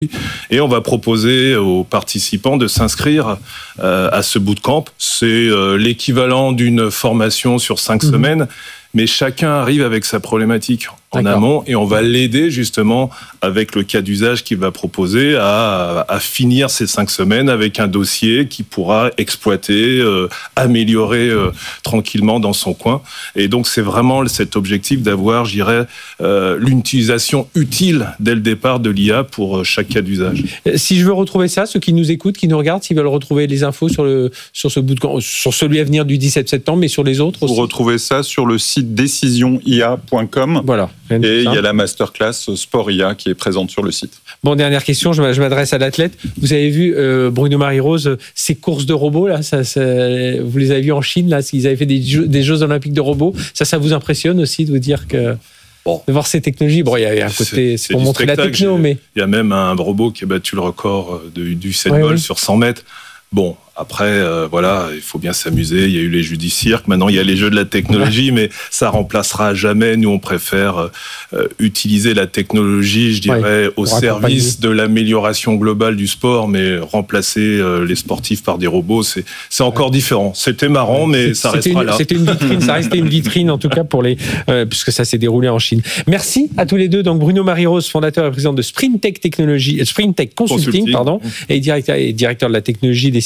Et on va proposer aux participants de s'inscrire à ce bootcamp. C'est l'équivalent d'une formation sur 5 semaines, mais chacun arrive avec sa problématique en amont et on va l'aider justement avec le cas d'usage qu'il va proposer à finir ces 5 semaines avec un dossier qu'il pourra exploiter, améliorer tranquillement dans son coin. Et donc c'est vraiment cet objectif d'avoir, je dirais, l'utilisation utile dès le départ de l'IA pour chaque cas d'usage. Si je veux retrouver ça, ceux qui nous écoutent, qui nous regardent, s'ils veulent retrouver les infos sur ce bootcamp, sur celui à venir du 17 septembre, mais sur les autres aussi. Vous retrouvez ça sur le site decisionia.com. Voilà. Et il y a la masterclass Sport IA qui est présente sur le site. Bon, dernière question, je m'adresse à l'athlète. Vous avez vu, Bruno Marie-Rose, ces courses de robots, là, vous les avez vues en Chine, là, ils avaient fait des Jeux Olympiques de robots. Ça vous impressionne aussi de vous dire que... Bon. De voir ces technologies, bon, il y a un côté, c'est pour montrer la techno, mais... Il y a même un robot qui a battu le record du 7 vols sur 100 mètres. Bon, après, voilà, il faut bien s'amuser. Il y a eu les jeux du cirque. Maintenant, il y a les jeux de la technologie, mais ça remplacera jamais. Nous, on préfère utiliser la technologie, je dirais, au service de l'amélioration globale du sport, mais remplacer les sportifs par des robots, c'est encore différent. C'était marrant, mais ça restera là. C'était une vitrine, ça restait une vitrine, en tout cas, pour puisque ça s'est déroulé en Chine. Merci à tous les deux. Donc, Bruno Marie-Rose, fondateur et président de Sprintech Consulting, et directeur de la technologie des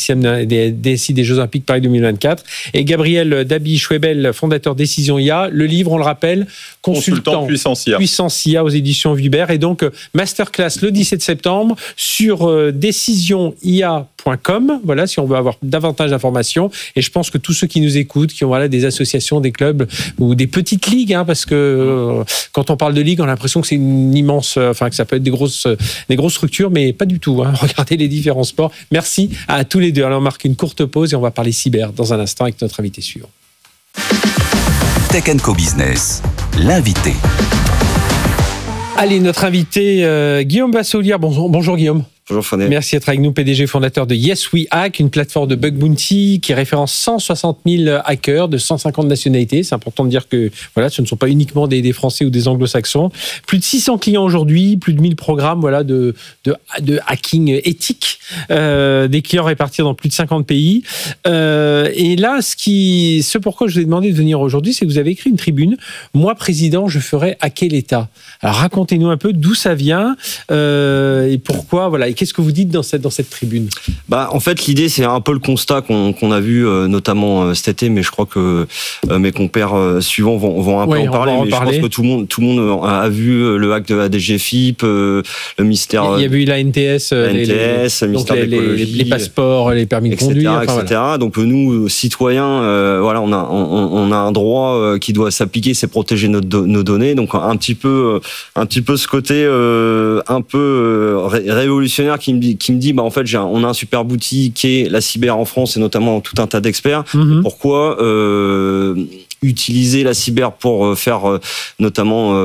DSI des Jeux Olympiques Paris 2024, et Gabriel Dabi-Schwebel, fondateur Décision IA. Le livre, on le rappelle, Consultant Puissance IA aux éditions Vuibert, et donc masterclass le 17 septembre sur decisionia.com. Voilà, si on veut avoir davantage d'informations. Et je pense que tous ceux qui nous écoutent, qui ont des associations, des clubs ou des petites ligues, parce que quand on parle de ligue, on a l'impression que c'est une immense, que ça peut être des grosses structures, mais pas du tout. Regardez les différents sports. Merci à tous les deux. Alors on marque une courte pause et on va parler cyber dans un instant avec notre invité suivant. Tech & Co Business, l'invité. Allez, notre invité, Guillaume Bassolière. Bonjour Guillaume. Bonjour Frédéric. Merci d'être avec nous, PDG fondateur de Yes We Hack, une plateforme de bug bounty qui référence 160 000 hackers de 150 nationalités. C'est important de dire que ce ne sont pas uniquement des Français ou des Anglo-Saxons. Plus de 600 clients aujourd'hui, plus de 1000 programmes de hacking éthique, des clients répartis dans plus de 50 pays. Et là, ce pourquoi je vous ai demandé de venir aujourd'hui, c'est que vous avez écrit une tribune. Moi, président, je ferai hacker l'État. Alors racontez-nous un peu d'où ça vient et pourquoi. Et qu'est-ce que vous dites dans cette tribune ? En fait, l'idée, c'est un peu le constat qu'on a vu notamment cet été, mais je crois que mes compères suivants vont un peu en parler. Je pense que tout le monde a vu le hack de la DGFiP, le ministère. Il y a eu la NTS, le ministère de l'écologie, les passeports, les permis de conduire, etc. Donc nous, citoyens, on a un droit qui doit s'appliquer, c'est protéger nos données. Donc un petit peu ce côté un peu révolutionnaire qui me dit en fait on a un super outil qui est la cyber en France et notamment tout un tas d'experts. Pourquoi utiliser la cyber pour faire notamment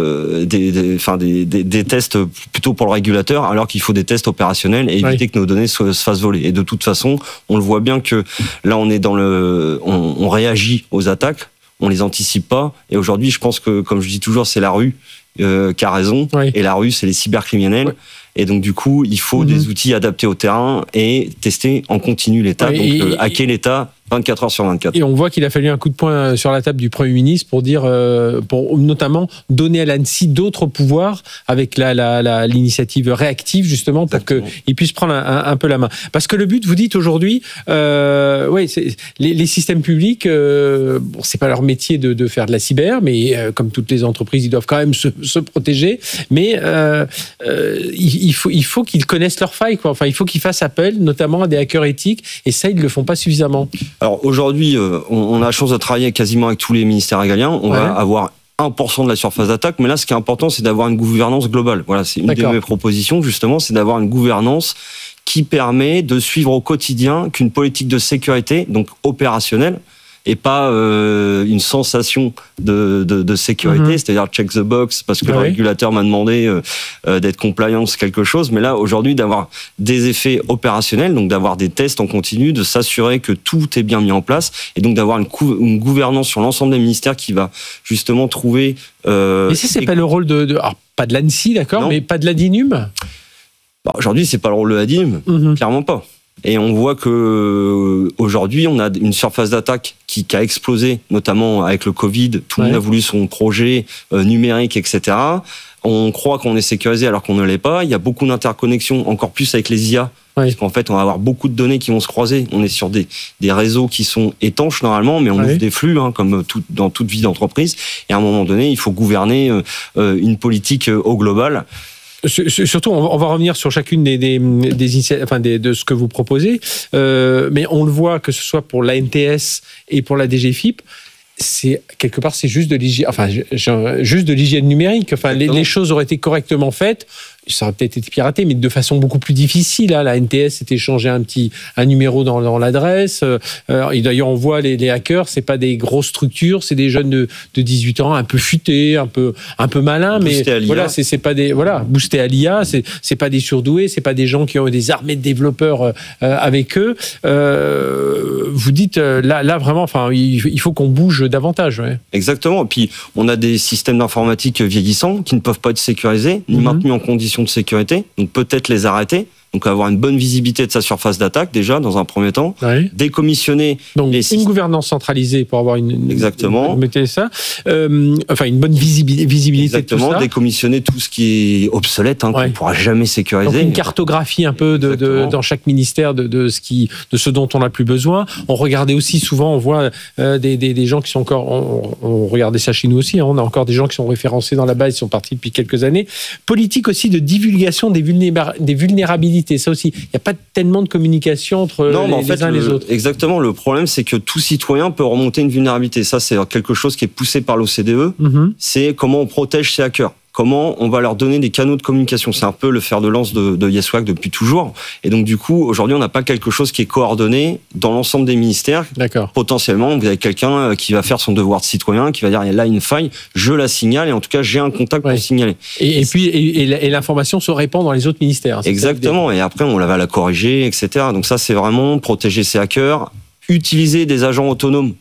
des tests plutôt pour le régulateur, alors qu'il faut des tests opérationnels et éviter que nos données se fassent voler. Et de toute façon, on le voit bien que là on est on réagit aux attaques, on les anticipe pas. Et aujourd'hui, je pense que, comme je dis toujours, c'est la rue qui a raison. Et la rue, c'est les cybercriminels. Et donc, du coup, il faut des outils adaptés au terrain et tester en continu l'État. Donc, hacker l'État 24 heures sur 24. Et on voit qu'il a fallu un coup de poing sur la table du Premier ministre pour dire, pour notamment donner à l'ANSSI d'autres pouvoirs avec l'initiative réactive, justement, pour qu'il puisse prendre un peu la main. Parce que le but, vous dites aujourd'hui, les systèmes publics, c'est pas leur métier de faire de la cyber, mais comme toutes les entreprises, ils doivent quand même se protéger. Mais il faut qu'ils connaissent leurs failles, quoi. Enfin, il faut qu'ils fassent appel, notamment à des hackers éthiques, et ça, ils le font pas suffisamment. Alors aujourd'hui, on a la chance de travailler quasiment avec tous les ministères régaliens. On va avoir 1% de la surface d'attaque, mais là, ce qui est important, c'est d'avoir une gouvernance globale. Voilà, c'est une de mes propositions, justement, c'est d'avoir une gouvernance qui permet de suivre au quotidien qu'une politique de sécurité, donc opérationnelle, et pas une sensation de sécurité, c'est-à-dire check the box parce que le régulateur m'a demandé d'être compliant sur quelque chose. Mais là, aujourd'hui, d'avoir des effets opérationnels, donc d'avoir des tests en continu, de s'assurer que tout est bien mis en place, et donc d'avoir une gouvernance sur l'ensemble des ministères qui va justement trouver... Mais c'est pas le rôle alors, pas de l'ANSSI, d'accord, mais pas de l'ADINUM ? Aujourd'hui, c'est pas le rôle de Hadim, clairement pas. Et on voit que aujourd'hui, on a une surface d'attaque qui a explosé, notamment avec le Covid. Tout le monde a voulu son projet numérique, etc. On croit qu'on est sécurisé alors qu'on ne l'est pas. Il y a beaucoup d'interconnexions, encore plus avec les IA. Parce qu'en fait, on va avoir beaucoup de données qui vont se croiser. On est sur des réseaux qui sont étanches normalement, mais on ouvre des flux, comme dans toute vie d'entreprise. Et à un moment donné, il faut gouverner une politique au global. Surtout, on va revenir sur chacune de ce que vous proposez, mais on le voit que ce soit pour l'ANTS et pour la DGFiP, c'est quelque part c'est juste de l'hygiène numérique. Enfin, les choses auraient été correctement faites. Ça aurait peut-être été piraté, mais de façon beaucoup plus difficile. La NTS s'était changé un numéro dans l'adresse. Et d'ailleurs, on voit les hackers, c'est pas des grosses structures, c'est des jeunes de 18 ans, un peu futés, un peu malins, mais voilà, c'est pas des boostés à l'IA, c'est pas des surdoués, c'est pas des gens qui ont des armées de développeurs avec eux. Vous dites là vraiment, enfin, il faut qu'on bouge davantage. Ouais. Exactement. Et puis on a des systèmes d'informatique vieillissants qui ne peuvent pas être sécurisés ni maintenus en conditions de sécurité, donc peut-être les arrêter, donc avoir une bonne visibilité de sa surface d'attaque déjà dans un premier temps, décommissionner donc une gouvernance centralisée pour avoir une exactement mettez ça une bonne visibilité. Exactement, de tout ça. Décommissionner tout ce qui est obsolète qu'on ne pourra jamais sécuriser. Donc une cartographie un peu dans chaque ministère de ce dont on n'a plus besoin. On regardait aussi souvent, on voit des gens qui sont encore, on regardait ça chez nous aussi, on a encore des gens qui sont référencés dans la base, ils sont partis depuis quelques années. Politique aussi de divulgation des vulnérabilités. Ça aussi, il n'y a pas tellement de communication entre les uns et les autres. Exactement. Le problème, c'est que tout citoyen peut remonter une vulnérabilité. Ça, c'est quelque chose qui est poussé par l'OCDE. C'est comment on protège ces hackers. Comment on va leur donner des canaux de communication. C'est un peu le fer de lance de YesWack depuis toujours. Et donc, du coup, aujourd'hui, on n'a pas quelque chose qui est coordonné dans l'ensemble des ministères. D'accord. Potentiellement, vous avez quelqu'un qui va faire son devoir de citoyen, qui va dire, il y a là une faille, je la signale, et en tout cas, j'ai un contact pour signaler. Et puis, l'information se répand dans les autres ministères. Exactement. Et après, on va la corriger, etc. Donc ça, c'est vraiment protéger ces hackers, utiliser des agents autonomes.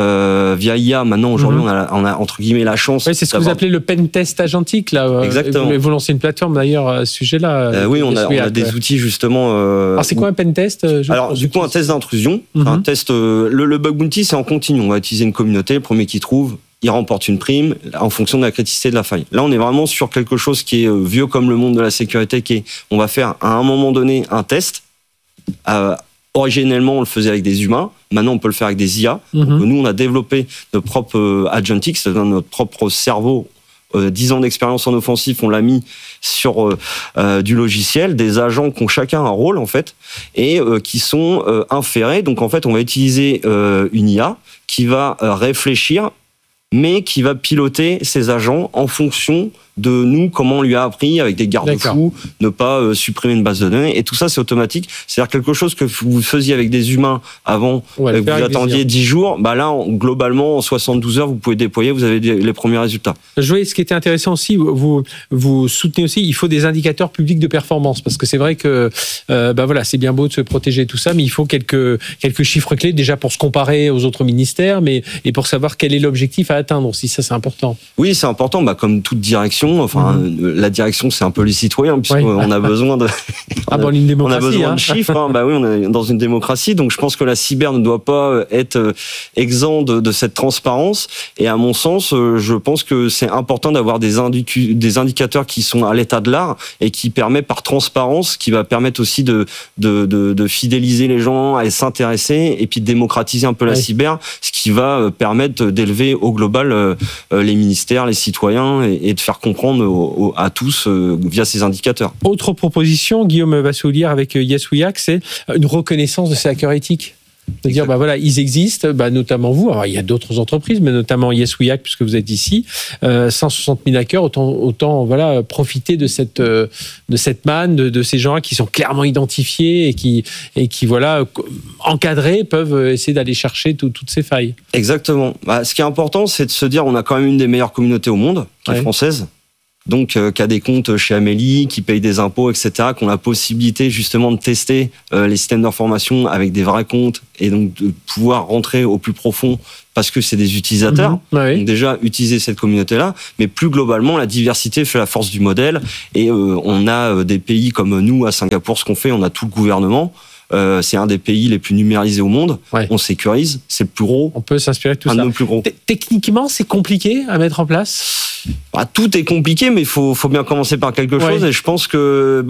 Via IA, maintenant aujourd'hui on a entre guillemets la chance. Oui, c'est ce que vous appelez le pen test agentique là. Exactement. Vous lancez une plateforme d'ailleurs à ce sujet-là. Oui, on a des outils justement. Alors c'est quoi un pen test Alors du coup un test d'intrusion, un test. Le bug bounty c'est en continu. On va utiliser une communauté, le premier qui trouve, il remporte une prime en fonction de la criticité de la faille. Là, on est vraiment sur quelque chose qui est vieux comme le monde de la sécurité, qui est, on va faire à un moment donné un test. Originellement, on le faisait avec des humains. Maintenant, on peut le faire avec des IA. Donc, nous, on a développé notre propre agentic, c'est-à-dire notre propre cerveau. 10 ans d'expérience en offensif, on l'a mis sur du logiciel, des agents qui ont chacun un rôle, en fait, et qui sont inférés. Donc, en fait, on va utiliser une IA qui va réfléchir, mais qui va piloter ces agents en fonction de nous, comment on lui a appris, avec des garde-fous, ne pas supprimer une base de données. Et tout ça, c'est automatique. C'est-à-dire quelque chose que vous faisiez avec des humains avant, que vous attendiez 10 jours, bah là, globalement, en 72 heures, vous pouvez déployer, vous avez les premiers résultats. Je voyais ce qui était intéressant aussi, vous soutenez aussi, il faut des indicateurs publics de performance, parce que c'est vrai que c'est bien beau de se protéger tout ça, mais il faut quelques chiffres clés, déjà pour se comparer aux autres ministères, et pour savoir quel est l'objectif à atteindre aussi, ça c'est important. Oui, c'est important, comme toute direction. La direction, c'est un peu les citoyens, puisqu'on a besoin de. Une démocratie. On a besoin de chiffres. Oui, on est dans une démocratie, donc je pense que la cyber ne doit pas être exempt de cette transparence. Et à mon sens, je pense que c'est important d'avoir des indicateurs qui sont à l'état de l'art et qui permettent par transparence, qui va permettre aussi de fidéliser les gens à s'intéresser et puis de démocratiser un peu la cyber, ce qui va permettre d'élever au global les ministères, les citoyens et de faire comprendre à tous via ces indicateurs. Autre proposition, Guillaume Bassoulière avec YesWeHack, c'est une reconnaissance de ces hackers éthiques. De dire, ils existent, notamment vous. Alors, il y a d'autres entreprises, mais notamment YesWeHack, puisque vous êtes ici. 160 000 hackers, autant profiter de cette manne, de ces gens qui sont clairement identifiés et qui encadrés, peuvent essayer d'aller chercher toutes ces failles. Exactement. Ce qui est important, c'est de se dire, on a quand même une des meilleures communautés au monde, qui est française. donc qui a des comptes chez Amélie, qui paye des impôts, etc., qui ont la possibilité justement de tester les systèmes d'information avec des vrais comptes et donc de pouvoir rentrer au plus profond parce que c'est des utilisateurs. Donc déjà, utiliser cette communauté-là, mais plus globalement, la diversité fait la force du modèle et on a des pays comme nous, à Singapour, ce qu'on fait, on a tout le gouvernement. C'est un des pays les plus numérisés au monde. On sécurise, c'est le plus gros. On peut s'inspirer de tout ça. Un des plus gros. Techniquement, c'est compliqué à mettre en place. Tout est compliqué, mais il faut bien commencer par quelque chose. Et je pense que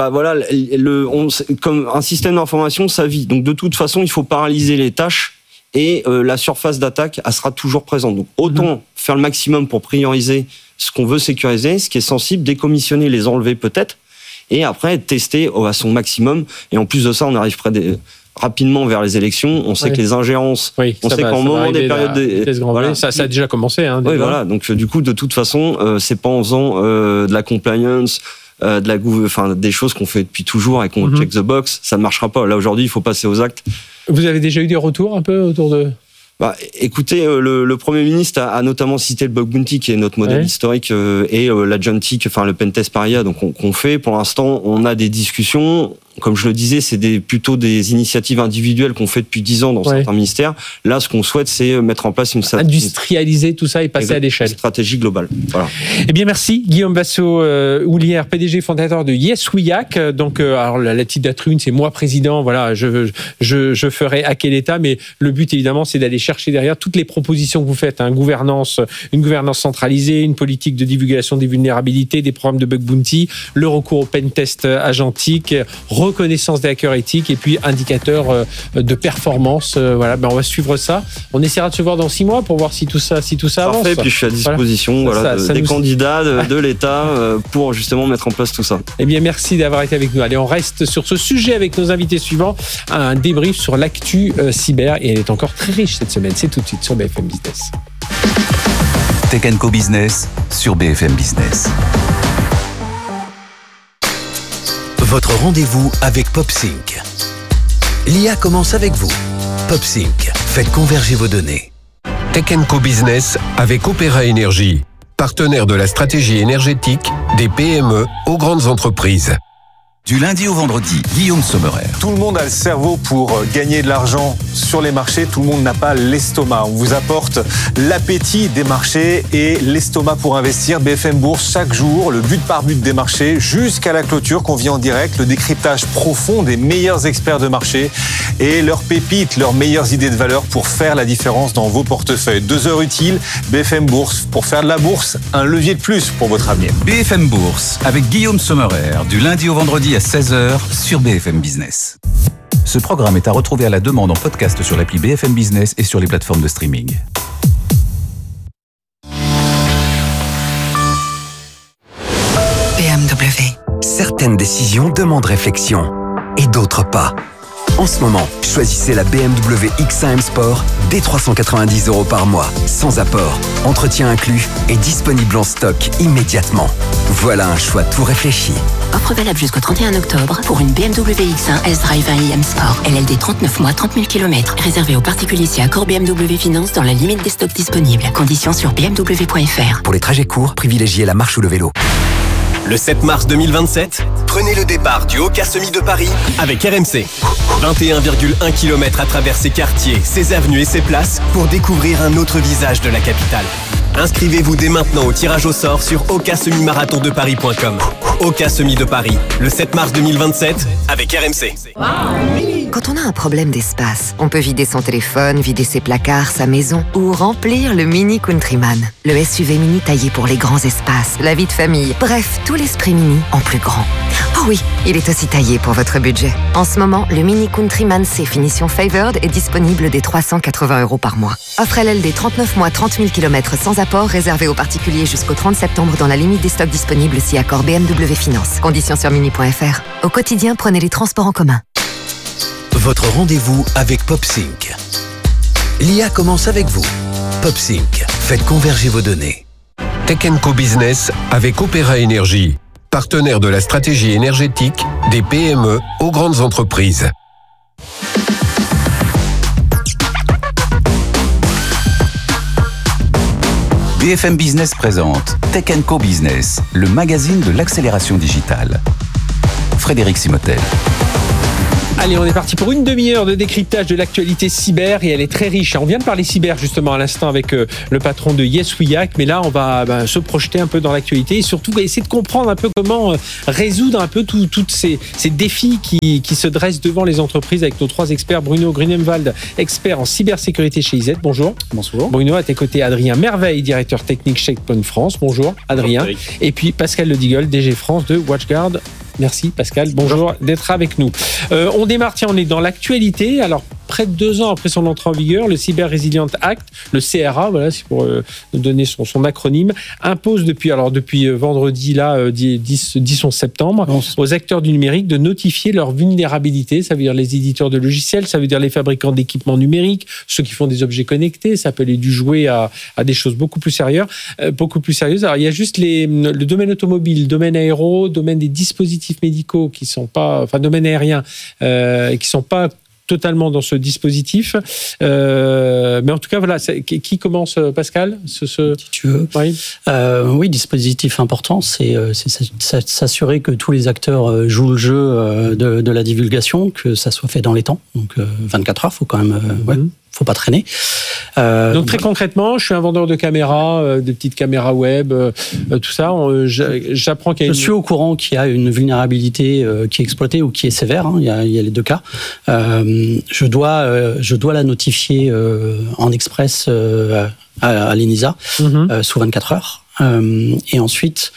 comme un système d'information, ça vit. Donc de toute façon, il faut paralyser les tâches et la surface d'attaque, elle sera toujours présente. Donc autant faire le maximum pour prioriser ce qu'on veut sécuriser, ce qui est sensible, décommissionner, les enlever peut-être. Et après, tester à son maximum. Et en plus de ça, on arrive rapidement vers les élections. On sait que les ingérences, on sait qu'en moment des périodes... Ça a déjà commencé. Oui, voilà. Donc, du coup, de toute façon, c'est pas en faisant de la compliance, des choses qu'on fait depuis toujours et qu'on check the box, ça ne marchera pas. Là, aujourd'hui, il faut passer aux actes. Vous avez déjà eu des retours un peu autour de... Écoutez, le Premier ministre a notamment cité le Bug Bounty, qui est notre modèle historique, et l'Agentic, le Pentest Paria, donc qu'on fait. Pour l'instant, on a des discussions. Comme je le disais, c'est plutôt des initiatives individuelles qu'on fait depuis 10 ans dans certains ministères. Là, ce qu'on souhaite, c'est mettre en place industrialiser tout ça et passer à l'échelle. Stratégie globale. Voilà. Eh bien, merci. Guillaume Basso-Houlières, PDG fondateur de Yes We Hack. Donc, alors, la titre de la tribune, c'est moi président. Voilà, je ferai hacker l'État. Mais le but, évidemment, c'est d'aller chercher derrière toutes les propositions que vous faites. Une gouvernance centralisée, une politique de divulgation des vulnérabilités, des programmes de Bug Bounty, le recours au pentest agentique, reconnaissance des hackers éthiques et puis indicateurs de performance. On va suivre ça. On essaiera de se voir dans 6 mois pour voir si tout ça avance. Parfait, puis je suis à disposition des candidats de l'État pour justement mettre en place tout ça. Eh bien, merci d'avoir été avec nous. Allez, on reste sur ce sujet avec nos invités suivants. Un débrief sur l'actu cyber et elle est encore très riche cette semaine. C'est tout de suite sur BFM Business. Tech & Co Business sur BFM Business. Votre rendez-vous avec PopSync. L'IA commence avec vous. PopSync, faites converger vos données. Tech & Co Business avec Opéra Énergie, partenaire de la stratégie énergétique des PME aux grandes entreprises. Du lundi au vendredi, Guillaume Sommerer. Tout le monde a le cerveau pour gagner de l'argent sur les marchés. Tout le monde n'a pas l'estomac. On vous apporte l'appétit des marchés et l'estomac pour investir. BFM Bourse, chaque jour, le but par but des marchés jusqu'à la clôture qu'on vit en direct. Le décryptage profond des meilleurs experts de marché et leurs pépites, leurs meilleures idées de valeur pour faire la différence dans vos portefeuilles. 2 heures utiles, BFM Bourse. Pour faire de la bourse, un levier de plus pour votre avenir. BFM Bourse avec Guillaume Sommerer, du lundi au vendredi à 16h sur BFM Business. Ce programme est à retrouver à la demande en podcast sur l'appli BFM Business et sur les plateformes de streaming. BMW. Certaines décisions demandent réflexion et d'autres pas. En ce moment, choisissez la BMW X1 M Sport dès 390 € par mois, sans apport, entretien inclus et disponible en stock immédiatement. Voilà un choix tout réfléchi. Offre valable jusqu'au 31 octobre pour une BMW X1 S-Drive 1 iM Sport. LLD 39 mois, 30 000 km. Réservé aux particuliers si accord BMW Finance dans la limite des stocks disponibles. Conditions sur bmw.fr. Pour les trajets courts, privilégiez la marche ou le vélo. Le 7 mars 2027, prenez le départ du Oka Semi de Paris avec RMC. 21,1 km à travers ses quartiers, ses avenues et ses places pour découvrir un autre visage de la capitale. Inscrivez-vous dès maintenant au tirage au sort sur okasemi-marathondeparis.com. Oka Semi de Paris, le 7 mars 2027 avec RMC. Quand on a un problème d'espace, on peut vider son téléphone, vider ses placards, sa maison ou remplir le Mini Countryman. Le SUV mini taillé pour les grands espaces, la vie de famille, bref, tout l'esprit mini en plus grand. Oh oui, il est aussi taillé pour votre budget. En ce moment, le Mini Countryman C finition Favored est disponible dès 380 € par mois. Offre LLD 39 mois, 30 000 km sans apport, réservé aux particuliers jusqu'au 30 septembre dans la limite des stocks disponibles si accord BMW Finance. Conditions sur mini.fr. Au quotidien, prenez les transports en commun. Votre rendez-vous avec PopSync. L'IA commence avec vous. PopSync, faites converger vos données. Tech & Co Business avec Opéra Énergie, partenaire de la stratégie énergétique des PME aux grandes entreprises. BFM Business présente Tech & Co Business, le magazine de l'accélération digitale. Frédéric Simotel. Allez, on est parti pour une demi-heure de décryptage de l'actualité cyber et elle est très riche. On vient de parler cyber justement à l'instant avec le patron de YesWeHack, mais là on va se projeter un peu dans l'actualité et surtout essayer de comprendre un peu comment résoudre un peu tous ces défis qui se dressent devant les entreprises avec nos trois experts. Bruno Grunemwald, expert en cybersécurité chez IZ. Bonjour. Bonjour. Bruno, à tes côtés, Adrien Merveille, directeur technique Checkpoint France. Bonjour, Adrien. Bonjour, et puis Pascal Ledigold, DG France de WatchGuard. Merci Pascal, bonjour d'être avec nous. On démarre, on est dans l'actualité. Alors, près de 2 ans après son entrée en vigueur, le Cyber Resilience Act, le CRA, voilà, c'est pour nous donner son acronyme, impose depuis vendredi, là, 10 septembre, aux acteurs du numérique de notifier leurs vulnérabilités. Ça veut dire les éditeurs de logiciels, ça veut dire les fabricants d'équipements numériques, ceux qui font des objets connectés, ça peut aller du jouet à des choses beaucoup plus sérieuses. Alors, il y a juste le domaine automobile, domaine aéro, domaine des dispositifs médicaux qui sont pas, enfin, domaine aérien, qui sont pas totalement dans ce dispositif. Mais en tout cas, voilà, qui commence, Pascal Si tu veux. Oui, oui, dispositif important, c'est s'assurer que tous les acteurs jouent le jeu de la divulgation, que ça soit fait dans les temps. Donc 24 heures, faut quand même... faut pas traîner. Donc très concrètement, je suis un vendeur de caméras, des petites caméras web, tout ça. J'apprends qu'il y a Je suis au courant qu'il y a une vulnérabilité qui est exploitée ou qui est sévère. Hein, il y a les deux cas. Je dois la notifier en express à l'ENISA sous 24 heures. Et ensuite,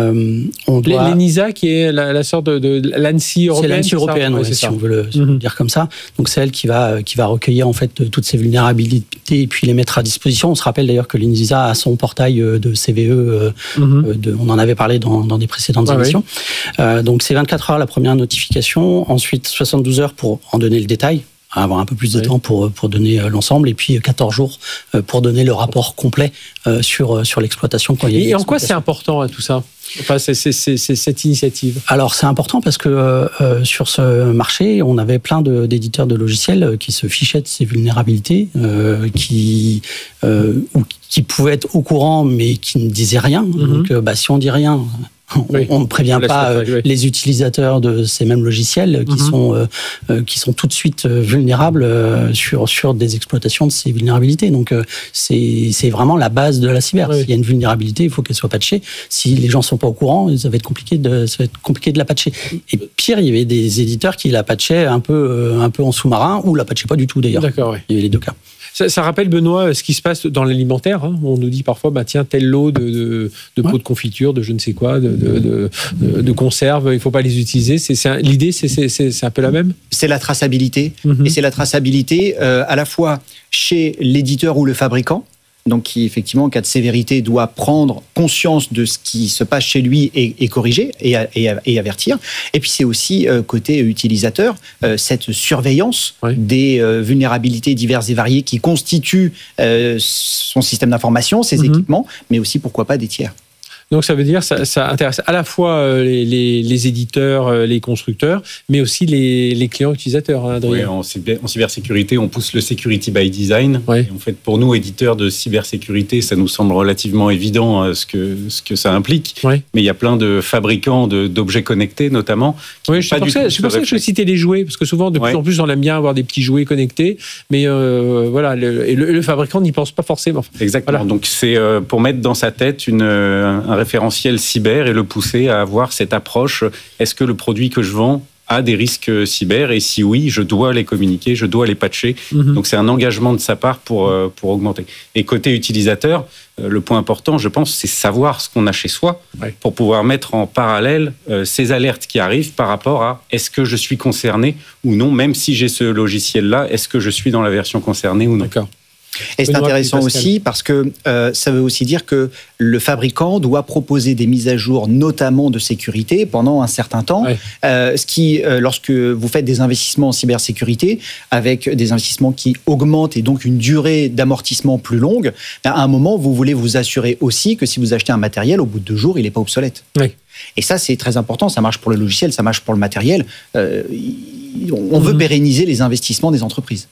on doit... L'ENISA qui est la sorte de l'ANSSI européenne. C'est l'ANSSI européenne, ouais, si on veut le dire comme ça. Donc c'est elle qui va recueillir en fait toutes ces vulnérabilités et puis les mettre à disposition. On se rappelle d'ailleurs que l'ENISA a son portail de CVE. On en avait parlé dans des précédentes émissions. Oui. Donc c'est 24 heures la première notification. Ensuite 72 heures pour en donner le détail. Avoir un peu plus de temps pour donner l'ensemble et puis 14 jours pour donner le rapport complet sur l'exploitation. Et en quoi c'est important tout ça, enfin, c'est cette initiative? Alors c'est important parce que sur ce marché, on avait plein d'éditeurs de logiciels qui se fichaient de ces vulnérabilités, qui pouvaient être au coururant mais qui ne disaient rien. Donc si on dit rien... On ne prévient pas les utilisateurs de ces mêmes logiciels qui sont tout de suite vulnérables sur des exploitations de ces vulnérabilités. Donc c'est vraiment la base de la cyber. S'il y a une vulnérabilité, il faut qu'elle soit patchée. Si les gens ne sont pas au courant, ça va être compliqué de la patcher. Et pire, il y avait des éditeurs qui la patchaient un peu en sous-marin ou la patchaient pas du tout d'ailleurs. D'accord, il y avait les deux cas. Ça rappelle, Benoît, ce qui se passe dans l'alimentaire. Hein. On nous dit parfois, tiens, tel lot de pots de confiture, de je ne sais quoi, de conserve, il ne faut pas les utiliser. L'idée, c'est un peu la même. C'est la traçabilité. Et c'est la traçabilité à la fois chez l'éditeur ou le fabricant, donc qui, effectivement, en cas de sévérité, doit prendre conscience de ce qui se passe chez lui et corriger et avertir. Et puis, c'est aussi, côté utilisateur, cette surveillance des vulnérabilités diverses et variées qui constituent son système d'information, ses équipements, mais aussi, pourquoi pas, des tiers. Donc ça veut dire ça intéresse à la fois les éditeurs, les constructeurs, mais aussi les clients utilisateurs. Hein, oui, en cybersécurité, on pousse le security by design. Oui. Et en fait, pour nous, éditeurs de cybersécurité, ça nous semble relativement évident ce que ça implique. Oui. Mais il y a plein de fabricants d'objets connectés, notamment. Oui, c'est pour ça que je citais les jouets, parce que souvent, de plus en plus, on aime bien avoir des petits jouets connectés, mais voilà, le fabricant n'y pense pas forcément. Exactement. Voilà. Donc c'est pour mettre dans sa tête un référentiel cyber et le pousser à avoir cette approche. Est-ce que le produit que je vends a des risques cyber? Et si oui, je dois les communiquer, je dois les patcher. Donc c'est un engagement de sa part pour augmenter. Et côté utilisateur, le point important, je pense, c'est savoir ce qu'on a chez soi pour pouvoir mettre en parallèle ces alertes qui arrivent par rapport à est-ce que je suis concerné ou non, même si j'ai ce logiciel-là, est-ce que je suis dans la version concernée ou non? D'accord. Et c'est intéressant aussi parce que ça veut aussi dire que le fabricant doit proposer des mises à jour, notamment de sécurité, pendant un certain temps. Ce qui, lorsque vous faites des investissements en cybersécurité, avec des investissements qui augmentent et donc une durée d'amortissement plus longue, à un moment, vous voulez vous assurer aussi que si vous achetez un matériel, au bout de 2 jours, il n'est pas obsolète. Oui. Et ça, c'est très important. Ça marche pour le logiciel, ça marche pour le matériel. On veut pérenniser les investissements des entreprises.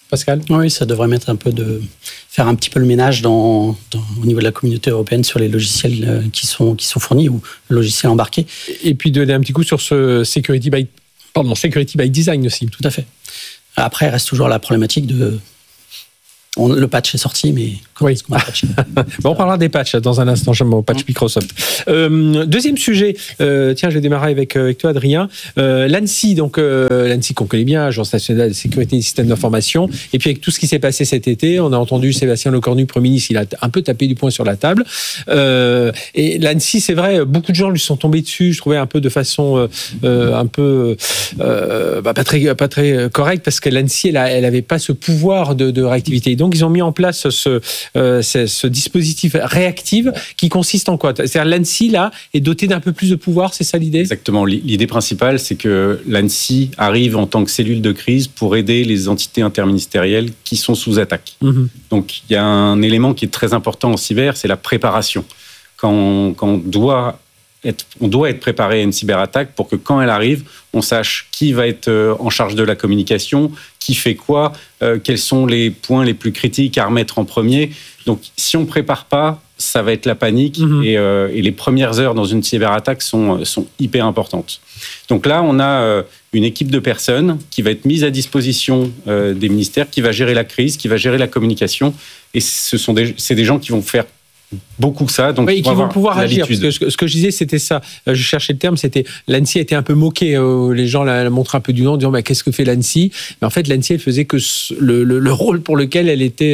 Pascal ? Oui, ça devrait faire un petit peu le ménage au niveau de la communauté européenne sur les logiciels qui sont fournis ou logiciels embarqués. Et puis donner un petit coup sur ce Security by Design aussi. Tout à fait. Après, il reste toujours la problématique le patch est sorti, mais comment est-ce qu'on va patcher ? On parlera des patchs dans un instant, j'aime mon patch Microsoft. Deuxième sujet, je vais démarrer avec toi, Adrien. L'ANSSI, l'ANSSI qu'on connaît bien, Agence nationale de sécurité des systèmes d'information. Et puis avec tout ce qui s'est passé cet été, on a entendu Sébastien Lecornu, Premier ministre, il a un peu tapé du poing sur la table. Et l'ANSSI, c'est vrai, beaucoup de gens lui sont tombés dessus, je trouvais un peu de façon pas très correcte, parce que l'ANSSI, elle avait pas ce pouvoir de réactivité. Donc, ils ont mis en place ce dispositif réactif qui consiste en quoi ? C'est-à-dire l'ANSSI, là, est doté d'un peu plus de pouvoir, c'est ça l'idée ? Exactement. L'idée principale, c'est que l'ANSSI arrive en tant que cellule de crise pour aider les entités interministérielles qui sont sous attaque. Mmh. Donc, il y a un élément qui est très important en cyber, c'est la préparation. Quand on doit être préparé à une cyberattaque pour que quand elle arrive, on sache qui va être en charge de la communication, qui fait quoi, quels sont les points les plus critiques à remettre en premier. Donc, si on ne prépare pas, ça va être la panique et les premières heures dans une cyberattaque sont hyper importantes. Donc là, on a une équipe de personnes qui va être mise à disposition des ministères, qui va gérer la crise, qui va gérer la communication. Et c'est des gens qui vont faire beaucoup ça, donc qui vont pouvoir agir. Parce que ce que je disais, c'était ça. Je cherchais le terme, c'était l'ANSSI a été un peu moqué. Les gens la montraient un peu du nom, en disant qu'est-ce que fait l'ANSSI ? Mais en fait, l'ANSSI, elle faisait que le rôle pour lequel elle était.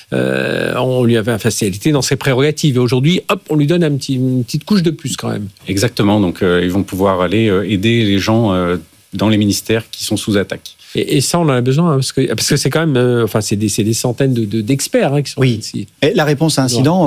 Elle était dans ses prérogatives. Et aujourd'hui, hop, on lui donne une petite couche de plus quand même. Exactement. Donc, ils vont pouvoir aller aider les gens dans les ministères qui sont sous attaque. Et ça, on en a besoin, parce que c'est quand même, c'est des centaines d'experts qui sont ici. Et la réponse à incident,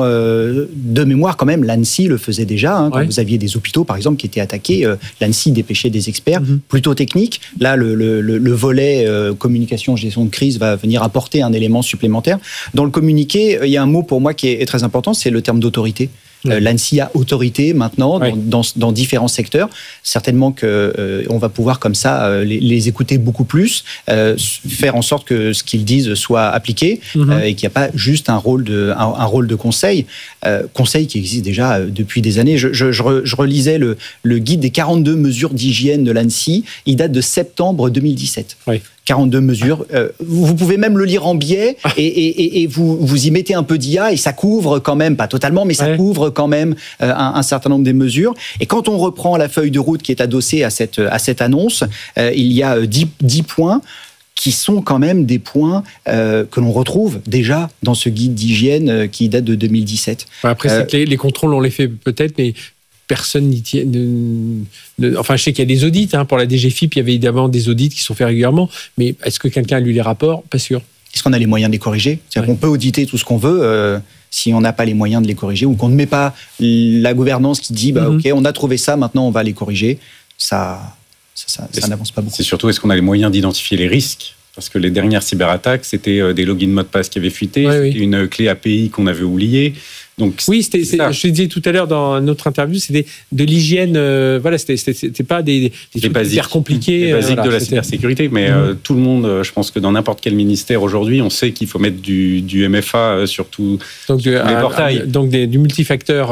de mémoire quand même, l'ANSSI le faisait déjà. Quand vous aviez des hôpitaux, par exemple, qui étaient attaqués, l'ANSSI dépêchait des experts plutôt techniques. Là, le volet communication, gestion de crise va venir apporter un élément supplémentaire. Dans le communiqué, il y a un mot pour moi qui est très important, c'est le terme d'autorité. L'ANSSI a autorité maintenant dans différents secteurs. Certainement qu'on va pouvoir comme ça les écouter beaucoup plus, faire en sorte que ce qu'ils disent soit appliqué et qu'il n'y a pas juste un rôle de conseil. Conseil qui existe déjà depuis des années. Je relisais le guide des 42 mesures d'hygiène de l'ANSSI. Il date de septembre 2017. 42 mesures. Vous pouvez même le lire en biais et vous y mettez un peu d'IA et ça couvre quand même, pas totalement, mais ça couvre quand même un certain nombre des mesures. Et quand on reprend la feuille de route qui est adossée à cette annonce, il y a 10 points qui sont quand même des points que l'on retrouve déjà dans ce guide d'hygiène qui date de 2017. Après, c'est que les contrôles, on les fait peut-être, mais personne n'y tient. Enfin, je sais qu'il y a des audits. Pour la DGFiP, il y avait évidemment des audits qui sont faits régulièrement. Mais est-ce que quelqu'un a lu les rapports ? Pas sûr. Est-ce qu'on a les moyens de les corriger ? C'est-à-dire qu'on peut auditer tout ce qu'on veut si on n'a pas les moyens de les corriger ou qu'on ne met pas la gouvernance qui dit OK, on a trouvé ça, maintenant on va les corriger. Ça n'avance pas beaucoup. C'est surtout, est-ce qu'on a les moyens d'identifier les risques ? Parce que les dernières cyberattaques, c'était des logins mot de passe qui avaient fuité, c'était une clé API qu'on avait oubliée. Donc, je te disais tout à l'heure dans notre interview, c'était de l'hygiène, c'était pas des trucs hyper compliqués. Les basiques de la cybersécurité, mais tout le monde, je pense que dans n'importe quel ministère aujourd'hui, on sait qu'il faut mettre du MFA sur tous les portails. Donc du multifacteur,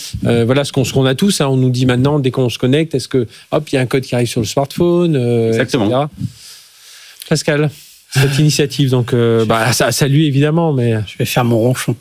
ce qu'on a tous, on nous dit maintenant, dès qu'on se connecte, est-ce que, il y a un code qui arrive sur le smartphone, Exactement. etc. Pascal, cette initiative, donc ça salue évidemment, mais je vais faire mon ronchon.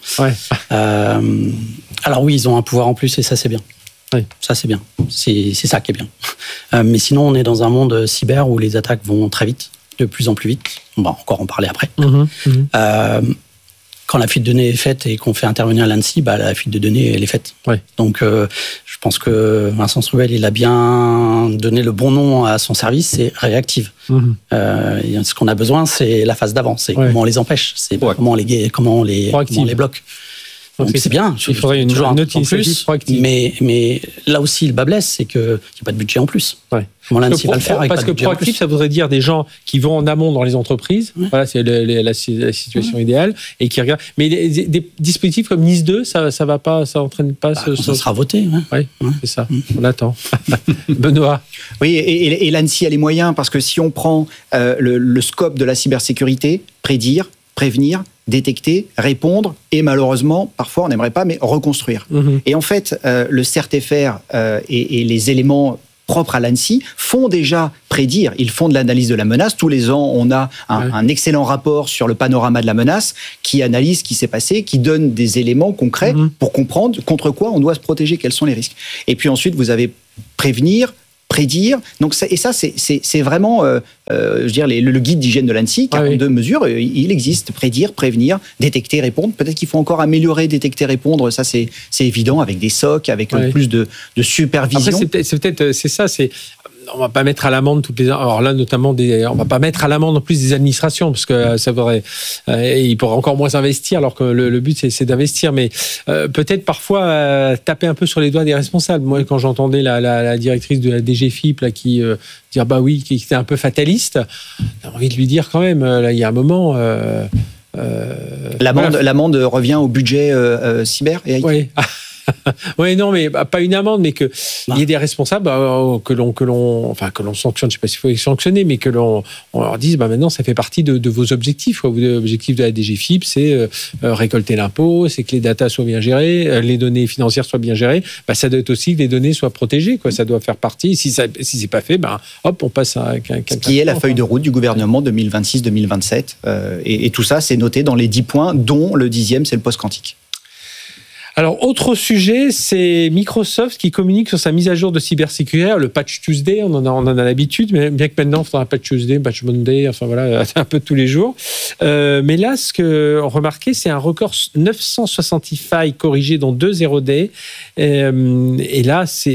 Alors oui, ils ont un pouvoir en plus et ça c'est bien. Ça c'est bien. C'est ça qui est bien. Mais sinon, on est dans un monde cyber où les attaques vont très vite, de plus en plus vite. On va encore en parler après. Quand la fuite de données est faite et qu'on fait intervenir l'ANSSI, la fuite de données, elle est faite. Donc, je pense que Vincent Struwel, il a bien donné le bon nom à son service, c'est réactive. Ce qu'on a besoin, c'est la phase d'avant, c'est comment on les empêche, c'est comment on les bloque. Donc c'est bien. Il faudrait une autre initiative proactive. Mais là aussi, le bas blesse, c'est qu'il n'y a pas de budget en plus. Ouais. Comment l'ANSSI va le faire avec parce que proactif, ça voudrait dire des gens qui vont en amont dans les entreprises. Ouais. Voilà, c'est la situation idéale et qui regardent. Mais des dispositifs comme Nice 2, ça va pas, ça entraîne pas. Ça sera voté. Ouais, c'est ça. On attend. Benoît. Oui, et l'ANSSI a les moyens parce que si on prend le scope de la cybersécurité, prédire, prévenir, détecter, répondre et malheureusement, parfois on n'aimerait pas, mais reconstruire. Et en fait, le CERT-FR et les éléments propres à l'ANSSI font déjà prédire. Ils font de l'analyse de la menace. Tous les ans, on a un excellent rapport sur le panorama de la menace qui analyse ce qui s'est passé, qui donne des éléments concrets pour comprendre contre quoi on doit se protéger, quels sont les risques. Et puis ensuite, vous avez prévenir, prédire. Donc ça, c'est vraiment, je veux dire, le guide d'hygiène de l'ANSSI, 42 mesures, il existe. Prédire, prévenir, détecter, répondre. Peut-être qu'il faut encore améliorer, détecter, répondre. Ça, c'est évident, avec des SOC, avec plus de supervision. Après, c'est ça. On va pas mettre à l'amende toutes les. Alors là, notamment on va pas mettre à l'amende en plus des administrations parce que ça voudrait. Ils pourraient encore moins investir alors que le but c'est d'investir. Mais peut-être parfois taper un peu sur les doigts des responsables. Moi, quand j'entendais la directrice de la DGFIP là qui dire bah oui, qui était un peu fataliste, j'ai envie de lui dire quand même. Là, il y a un moment. L'amende revient au budget cyber et IT. Oui. Oui, non, mais pas une amende, mais qu'il y ait des responsables que l'on sanctionne. Je ne sais pas s'il faut les sanctionner, mais que on leur dise, maintenant, ça fait partie de vos objectifs. L'objectif de la DGFIP, c'est récolter l'impôt, c'est que les datas soient bien gérées, les données financières soient bien gérées. Ça doit être aussi que les données soient protégées, quoi. Ça doit faire partie. Si c'est pas fait, hop, on passe à ce qui est la feuille de route du gouvernement 2026-2027. Et tout ça, c'est noté dans les 10 points, dont le 10e, c'est le post-quantique. Alors, autre sujet, c'est Microsoft qui communique sur sa mise à jour de cybersécurité, le Patch Tuesday, on en a l'habitude, mais bien que maintenant, il faudra un Patch Tuesday, Patch Monday, enfin voilà, un peu tous les jours. Mais là, ce qu'on remarquait, c'est un record 960 failles corrigées dans 2 0 day. Et là, c'est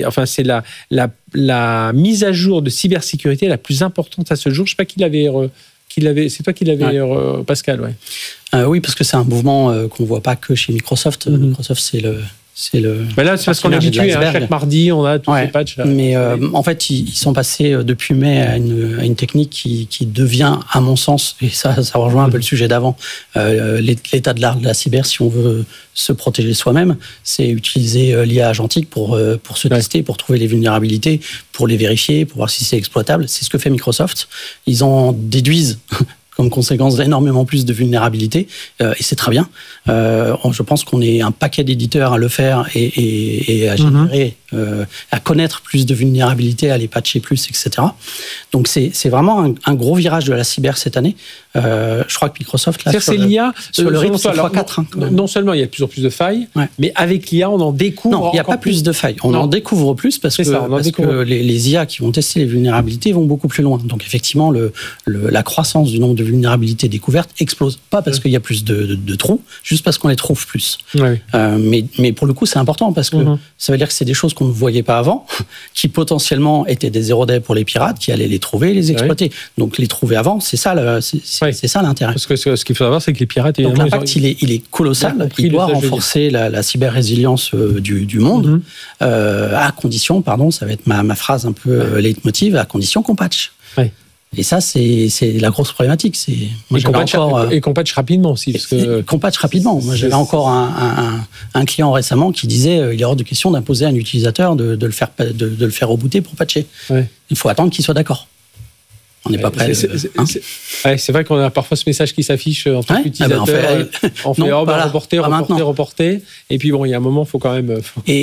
la mise à jour de cybersécurité la plus importante à ce jour. Je ne sais pas qui l'avait. C'est toi qui l'avais, Pascal, ouais. Oui, parce que c'est un mouvement qu'on ne voit pas que chez Microsoft. Microsoft, c'est le. Là, c'est parce qu'on est habitué. Chaque mardi, on a tous ces patchs. Mais en fait, ils sont passés depuis mai à une technique qui devient, à mon sens, et ça rejoint un peu le sujet d'avant, l'état de l'art de la cyber, si on veut se protéger soi-même, c'est utiliser l'IA agentique pour se tester, pour trouver les vulnérabilités, pour les vérifier, pour voir si c'est exploitable. C'est ce que fait Microsoft. Ils en déduisent comme conséquence d'énormément plus de vulnérabilités, et c'est très bien. Je pense qu'on est un paquet d'éditeurs à le faire et à générer, à connaître plus de vulnérabilités, à les patcher plus, etc. Donc c'est vraiment un gros virage de la cyber cette année. Je crois que Microsoft, là, c'est l'IA, sur le rythme, c'est x4. Non seulement il y a de plus en plus de failles, mais avec l'IA, on en découvre. Non, il n'y a pas plus de failles. On en découvre plus parce que les IA qui vont tester les vulnérabilités vont beaucoup plus loin. Donc effectivement, la croissance du nombre de vulnérabilités découvertes explose. Pas parce qu'il y a plus de trous, juste parce qu'on les trouve plus. Ouais. Mais pour le coup, c'est important parce que ça veut dire que c'est des choses qu'on ne voyait pas avant, qui potentiellement étaient des zéro-day pour les pirates, qui allaient les trouver, les exploiter. Donc les trouver avant, c'est ça l'intérêt. Parce que ce qu'il faut savoir, c'est que les pirates, donc l'impact, il est colossal. Il doit renforcer la cyber-résilience du monde, à condition, ça va être ma phrase un peu leitmotiv, à condition qu'on patch. Ouais. Et ça, c'est la grosse problématique. Et qu'on patch rapidement aussi. Qu'on patch rapidement. Moi, j'avais encore un client récemment qui disait il est hors de question d'imposer à un utilisateur de le faire rebooter pour patcher. Ouais. Il faut attendre qu'il soit d'accord. On n'est pas prêt. C'est vrai qu'on a parfois ce message qui s'affiche en tant qu'utilisateur. On fait reporter. Et puis bon, il y a un moment, il faut quand même.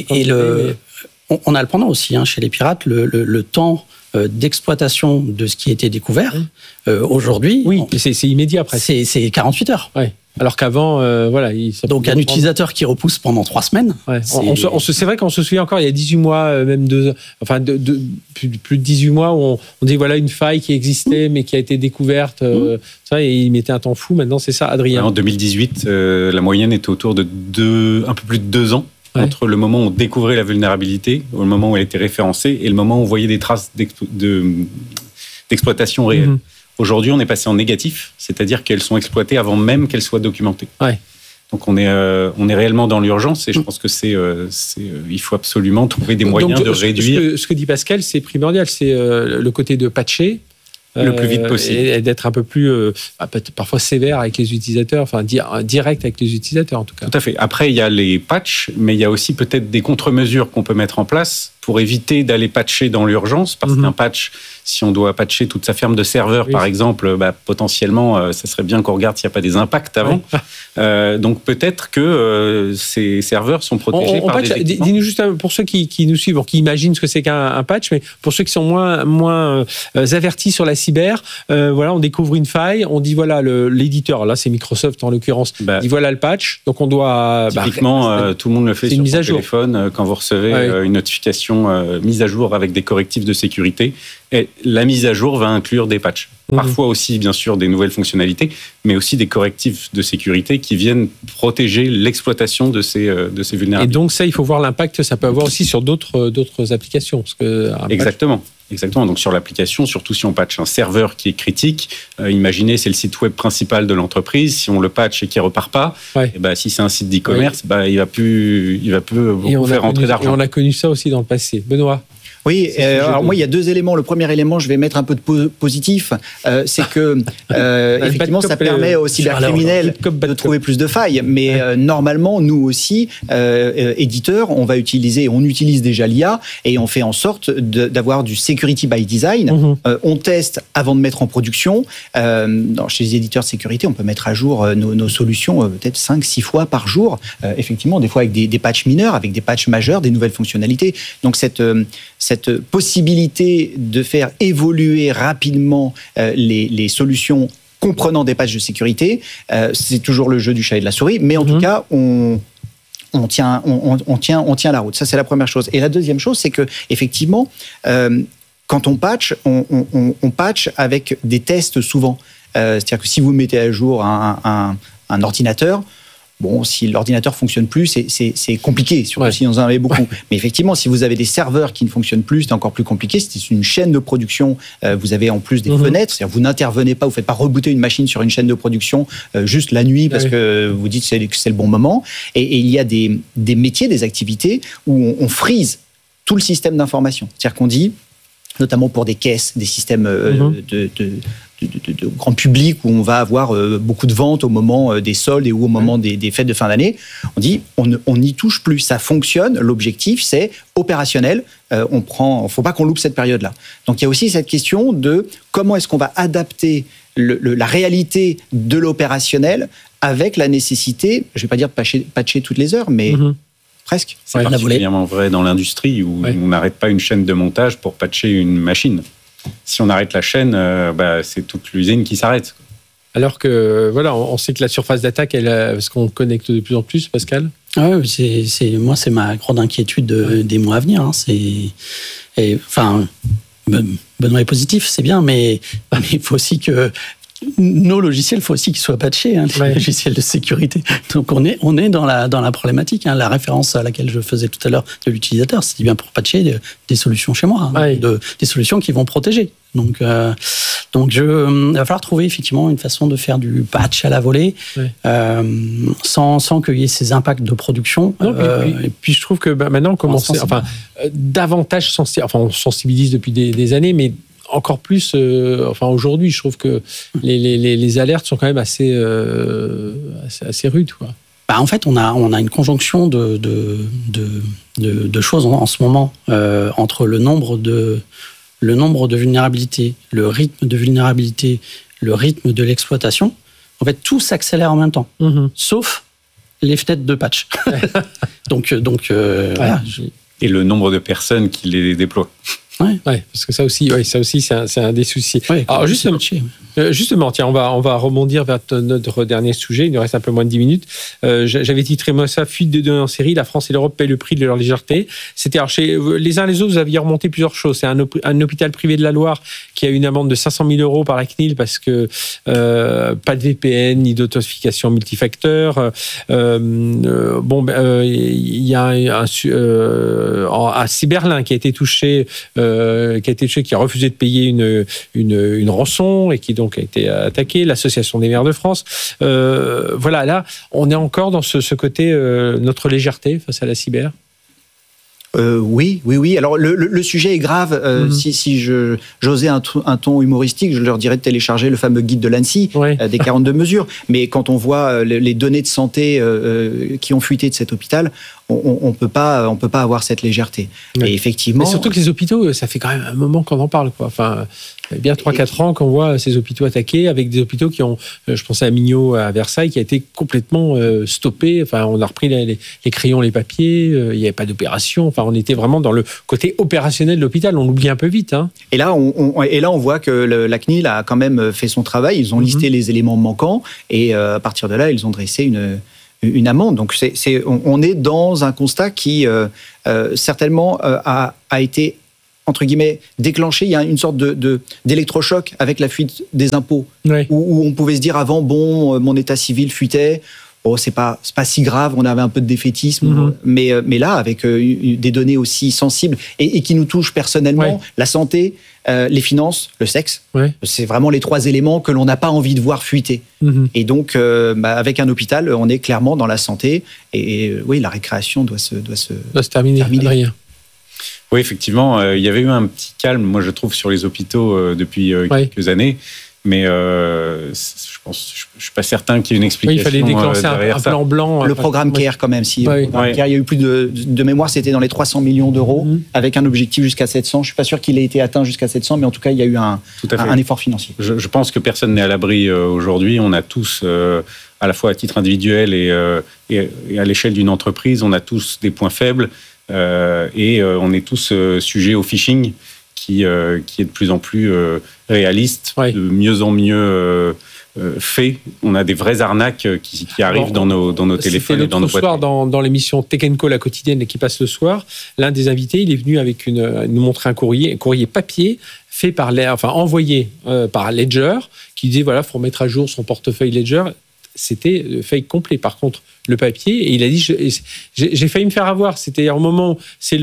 On a le pendant aussi chez les pirates, le temps d'exploitation de ce qui a été découvert. Aujourd'hui, c'est immédiat presque. C'est 48 heures. Ouais. Alors qu'avant, donc un utilisateur qui repousse pendant 3 semaines. Ouais. C'est vrai qu'on se souvient encore, il y a 18 mois, même plus de 18 mois, où on dit voilà une faille qui existait, mais qui a été découverte. Et il mettait un temps fou. Maintenant, c'est ça, Adrien. En 2018, la moyenne était autour de un peu plus de 2 ans. Entre le moment où on découvrait la vulnérabilité, le moment où elle était référencée, et le moment où on voyait des traces d'exploitation réelle. Aujourd'hui, on est passé en négatif, c'est-à-dire qu'elles sont exploitées avant même qu'elles soient documentées. Ouais. Donc on est réellement dans l'urgence et je pense que il faut absolument trouver des moyens de réduire. Ce que dit Pascal, c'est primordial, c'est le côté de patcher. Le plus vite possible. Et d'être un peu plus, parfois sévère avec les utilisateurs, enfin direct avec les utilisateurs en tout cas. Tout à fait. Après, il y a les patchs, mais il y a aussi peut-être des contre-mesures qu'on peut mettre en place pour éviter d'aller patcher dans l'urgence, parce qu'un patch, si on doit patcher toute sa ferme de serveurs, par exemple, potentiellement, ça serait bien qu'on regarde s'il n'y a pas des impacts avant. Donc peut-être que ces serveurs sont protégés par des équipements. Dis-nous juste, pour ceux qui nous suivent, qui imaginent ce que c'est qu'un patch, mais pour ceux qui sont moins avertis sur la cyber, voilà, on découvre une faille, on dit voilà, l'éditeur, là c'est Microsoft en l'occurrence, dit voilà le patch, donc on doit... Typiquement, tout le monde le fait sur son téléphone, quand vous recevez une notification mise à jour avec des correctifs de sécurité. Et la mise à jour va inclure des patchs. Parfois aussi, bien sûr, des nouvelles fonctionnalités, mais aussi des correctifs de sécurité qui viennent protéger l'exploitation de ces vulnérabilités. Et donc ça, il faut voir l'impact que ça peut avoir aussi sur d'autres applications. Parce que Exactement. Donc sur l'application, surtout si on patche un serveur qui est critique, imaginez c'est le site web principal de l'entreprise, si on le patche et qu'il repart pas, et si c'est un site d'e-commerce, il va plus beaucoup faire rentrer d'argent. Et on a connu ça aussi dans le passé. Benoît. Oui, alors moi il y a deux éléments. Le premier élément, je vais mettre un peu de positif, c'est que effectivement ça permet aux cybercriminels de trouver plus de failles. Mais normalement, nous aussi, éditeurs, on utilise déjà l'IA et on fait en sorte d'avoir du security by design. On teste avant de mettre en production. Chez les éditeurs de sécurité, on peut mettre à jour nos solutions peut-être 5-6 fois par jour. Effectivement, des fois avec des patchs mineurs, avec des patchs majeurs, des nouvelles fonctionnalités. Donc cette possibilité de faire évoluer rapidement les solutions comprenant des patchs de sécurité, c'est toujours le jeu du chat et de la souris, mais en tout cas, on tient la route. Ça, c'est la première chose. Et la deuxième chose, c'est que effectivement, quand on patch, on patch avec des tests souvent. C'est-à-dire que si vous mettez à jour un ordinateur, bon, si l'ordinateur fonctionne plus, c'est compliqué, surtout si vous en avez beaucoup. Mais effectivement, si vous avez des serveurs qui ne fonctionnent plus, c'est encore plus compliqué. C'est une chaîne de production. Vous avez en plus des fenêtres. C'est-à-dire, vous n'intervenez pas, vous ne faites pas rebooter une machine sur une chaîne de production juste la nuit parce que vous dites que c'est le bon moment. Et il y a des métiers, des activités où on freeze tout le système d'information. C'est-à-dire qu'on dit, notamment pour des caisses, des systèmes de grand public où on va avoir beaucoup de ventes au moment des soldes et ou au moment des fêtes de fin d'année, on dit on n'y touche plus, ça fonctionne, l'objectif c'est opérationnel, faut pas qu'on loupe cette période-là. Donc il y a aussi cette question de comment est-ce qu'on va adapter la réalité de l'opérationnel avec la nécessité, je vais pas dire de patcher toutes les heures, mais presque. C'est particulièrement vrai dans l'industrie où on n'arrête pas une chaîne de montage pour patcher une machine. Si on arrête la chaîne, c'est toute l'usine qui s'arrête. Alors que, voilà, on sait que la surface d'attaque, parce qu'on connecte de plus en plus, Pascal. Oui, c'est ma grande inquiétude des mois à venir. Benoît est positif, c'est bien, mais il faut aussi que nos logiciels, il faut aussi qu'ils soient patchés, les logiciels de sécurité. Donc on est dans la problématique. La référence à laquelle je faisais tout à l'heure de l'utilisateur, c'était bien pour patcher des solutions chez moi, des solutions qui vont protéger. Donc il va falloir trouver effectivement une façon de faire du patch à la volée, sans qu'il y ait ces impacts de production. Et puis je trouve que maintenant on commence, davantage on sensibilise depuis des années, mais encore plus, aujourd'hui, je trouve que les alertes sont quand même assez rudes, quoi. En fait, on a une conjonction de choses en ce moment entre le nombre de vulnérabilités, le rythme de vulnérabilité, le rythme de l'exploitation. En fait, tout s'accélère en même temps, sauf les fenêtres de patch. Donc, voilà. Et le nombre de personnes qui les déploient. Parce que ça aussi, c'est un des soucis. Alors justement, tiens, on va rebondir vers notre dernier sujet. Il nous reste un peu moins de 10 minutes. J'avais titré moi ça, fuite de données en série. La France et l'Europe paient le prix de leur légèreté. C'était chez les uns les autres, vous aviez remonté plusieurs choses. C'est un hôpital privé de la Loire qui a une amende de 500 000 € par la CNIL parce que pas de VPN ni d'authentification multifacteur. Il y a à Cyberlin qui a été touché, qui a refusé de payer une rançon et qui donc a été attaqué, l'Association des maires de France. Voilà, là, on est encore dans ce côté, notre légèreté face à la cyber. Oui. Alors le sujet est grave. Si j'osais un ton humoristique, je leur dirais de télécharger le fameux guide de l'ANSSI des 42 mesures. Mais quand on voit les données de santé qui ont fuité de cet hôpital, on peut pas avoir cette légèreté. Et effectivement. Mais surtout que les hôpitaux, ça fait quand même un moment qu'on en parle, quoi. Enfin, bien 3-4 ans qu'on voit ces hôpitaux attaqués, avec des hôpitaux qui ont, je pensais à Mignot, à Versailles, qui a été complètement stoppé. Enfin, on a repris les crayons, les papiers, il n'y avait pas d'opération. Enfin, on était vraiment dans le côté opérationnel de l'hôpital. On l'oublie un peu vite. Hein. Et là, on voit que la CNIL a quand même fait son travail. Ils ont listé les éléments manquants et à partir de là, ils ont dressé une amende. Donc, on est dans un constat qui certainement a été entre guillemets déclenché. Il y a une sorte d'électrochoc avec la fuite des impôts, où on pouvait se dire avant, mon état civil fuitait. Oh, c'est pas si grave, on avait un peu de défaitisme, mais là, avec des données aussi sensibles et qui nous touchent personnellement, la santé, les finances, le sexe, c'est vraiment les 3 éléments que l'on n'a pas envie de voir fuiter. Et donc, avec un hôpital, on est clairement dans la santé, et oui, la récréation doit se terminer. Rien. Oui, effectivement, il y avait eu un petit calme, moi je trouve, sur les hôpitaux depuis quelques années. Mais je suis pas certain qu'il y ait une explication. Il fallait déclencer un plan blanc. Le programme CARE, quand même. Le programme CARE, il y a eu plus de mémoire, c'était dans les 300 millions d'euros, avec un objectif jusqu'à 700. Je suis pas sûr qu'il ait été atteint jusqu'à 700, mais en tout cas, il y a eu un effort financier. Je pense que personne n'est à l'abri aujourd'hui. On a tous, à la fois à titre individuel et à l'échelle d'une entreprise, on a tous des points faibles et on est tous sujets au phishing. Qui est de plus en plus réaliste, de mieux en mieux fait. On a des vraies arnaques qui arrivent dans nos téléphones et dans nos boîtes. L'autre soir, dans l'émission Tech & Co, la quotidienne qui passe le soir, l'un des invités, il est venu avec nous montrer un courrier papier fait envoyé par Ledger, qui disait voilà, faut remettre à jour son portefeuille Ledger. C'était fake complet. Par contre, le papier, et il a dit j'ai failli me faire avoir. C'était au moment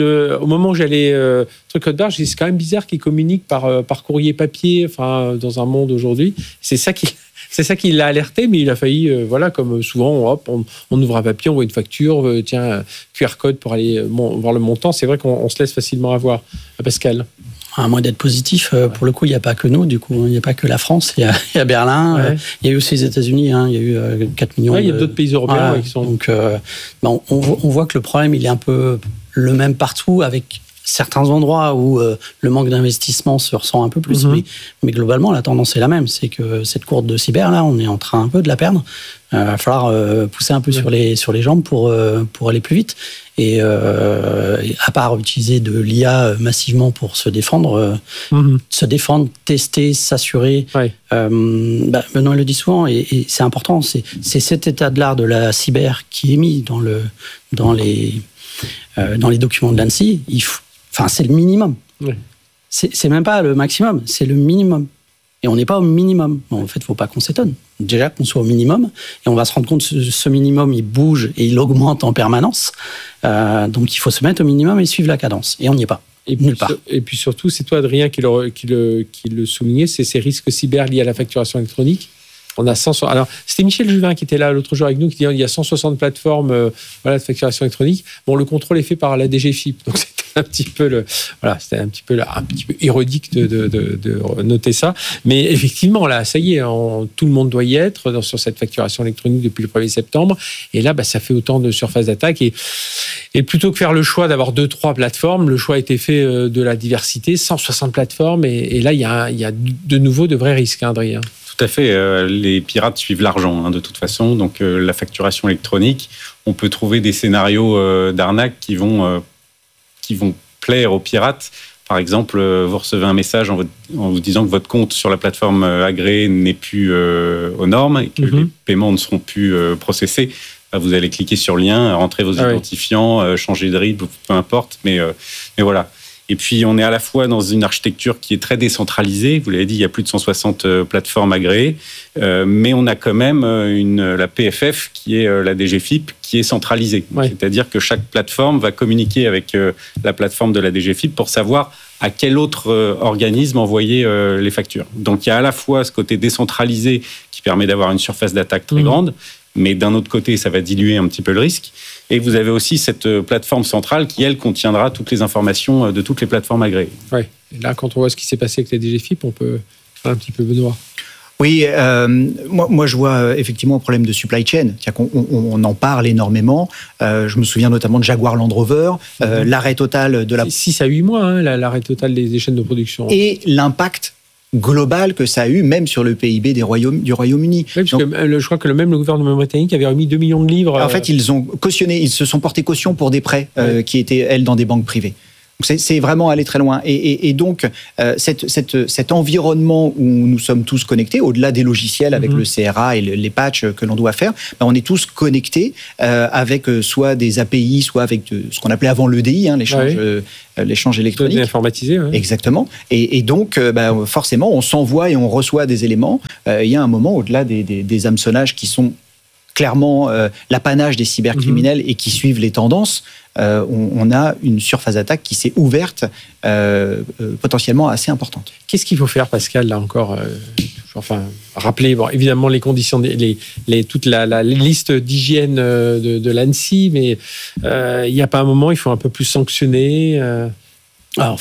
où j'allais truc code barre, j'ai dit c'est quand même bizarre qu'ils communiquent par courrier papier, enfin dans un monde aujourd'hui. C'est ça qui l'a alerté, mais il a failli comme souvent, hop, on ouvre un papier, on voit une facture, tiens, QR code pour aller voir le montant. C'est vrai qu'on se laisse facilement avoir. Pascal. À moins d'être positif, pour le coup, il n'y a pas que nous, du coup, il n'y a pas que la France, il y a Berlin, il y a eu aussi les États-Unis, il y a eu 4 millions. Il y a d'autres pays européens qui sont. Donc, on voit que le problème, il est un peu le même partout, avec certains endroits où le manque d'investissement se ressent un peu plus, mais globalement, la tendance est la même. C'est que cette courbe de cyber, là, on est en train un peu de la perdre. Il va falloir pousser un peu sur les jambes pour aller plus vite. Et à part utiliser de l'IA massivement pour se défendre, tester, s'assurer. Benoît le dit souvent, et c'est important, c'est cet état de l'art de la cyber qui est mis dans les documents de l'ANSSI. C'est le minimum. C'est même pas le maximum, c'est le minimum. Et on n'est pas au minimum. Bon, en fait, il ne faut pas qu'on s'étonne. Déjà qu'on soit au minimum, et on va se rendre compte que ce minimum, il bouge et il augmente en permanence. Donc, il faut se mettre au minimum et suivre la cadence. Et on n'y est pas. Nulle part. Et puis surtout, c'est toi, Adrien, qui le soulignait, c'est ces risques cyber liés à la facturation électronique. On a 100. Alors, c'était Michel Juvin qui était là l'autre jour avec nous, qui disait qu'il y a 160 plateformes de facturation électronique. Bon, le contrôle est fait par la DGFiP. Donc, c'était un petit peu c'était un petit peu ironique de noter ça. Mais effectivement, là, ça y est, tout le monde doit y être sur cette facturation électronique depuis le 1er septembre. Et là, ça fait autant de surface d'attaque. Et plutôt que faire le choix d'avoir 2-3 plateformes, le choix a été fait de la diversité, 160 plateformes. Et là, il y a de nouveau de vrais risques, Adrien. Tout à fait. Les pirates suivent l'argent, de toute façon. Donc, la facturation électronique, on peut trouver des scénarios d'arnaque qui vont plaire aux pirates. Par exemple, vous recevez un message en vous disant que votre compte sur la plateforme agréée n'est plus aux normes et que les paiements ne seront plus processés. Vous allez cliquer sur le lien, rentrer vos identifiants, changer de RIB, peu importe. Mais voilà. Et puis, on est à la fois dans une architecture qui est très décentralisée. Vous l'avez dit, il y a plus de 160 plateformes agréées. Mais on a quand même la PFF, qui est la DGFiP, qui est centralisée. C'est-à-dire que chaque plateforme va communiquer avec la plateforme de la DGFiP pour savoir à quel autre organisme envoyer les factures. Donc il y a à la fois ce côté décentralisé qui permet d'avoir une surface d'attaque très grande, mais d'un autre côté, ça va diluer un petit peu le risque. Et vous avez aussi cette plateforme centrale qui, elle, contiendra toutes les informations de toutes les plateformes agréées. Oui, et là, quand on voit ce qui s'est passé avec la DGFiP, on peut faire un petit peu Benoît. Oui, moi je vois effectivement un problème de supply chain. C'est-à-dire qu'on en parle énormément. Je me souviens notamment de Jaguar Land Rover, l'arrêt total de la... 6 à 8 mois, l'arrêt total des chaînes de production. Et l'impact global que ça a eu, même sur le PIB du Royaume-Uni. Oui, parce que je crois que le gouvernement britannique avait remis 2 millions de livres. En fait, ils ont cautionné, ils se sont portés caution pour des prêts qui étaient, elles, dans des banques privées. C'est vraiment aller très loin. Et donc, cet environnement où nous sommes tous connectés, au-delà des logiciels avec le CRA et les patchs que l'on doit faire, on est tous connectés avec soit des API, soit avec ce qu'on appelait avant l'EDI, l'échange électronique. Informatisé. Ouais. Exactement. Et donc, forcément, on s'envoie et on reçoit des éléments. Il y a un moment, au-delà des hameçonnages qui sont clairement l'apanage des cybercriminels et qui suivent les tendances, on a une surface d'attaque qui s'est ouverte potentiellement assez importante. Qu'est-ce qu'il faut faire, Pascal, là encore rappeler, évidemment, les conditions, toute la liste d'hygiène de l'ANSSI, mais il n'y a pas un moment, il faut un peu plus sanctionner Alors,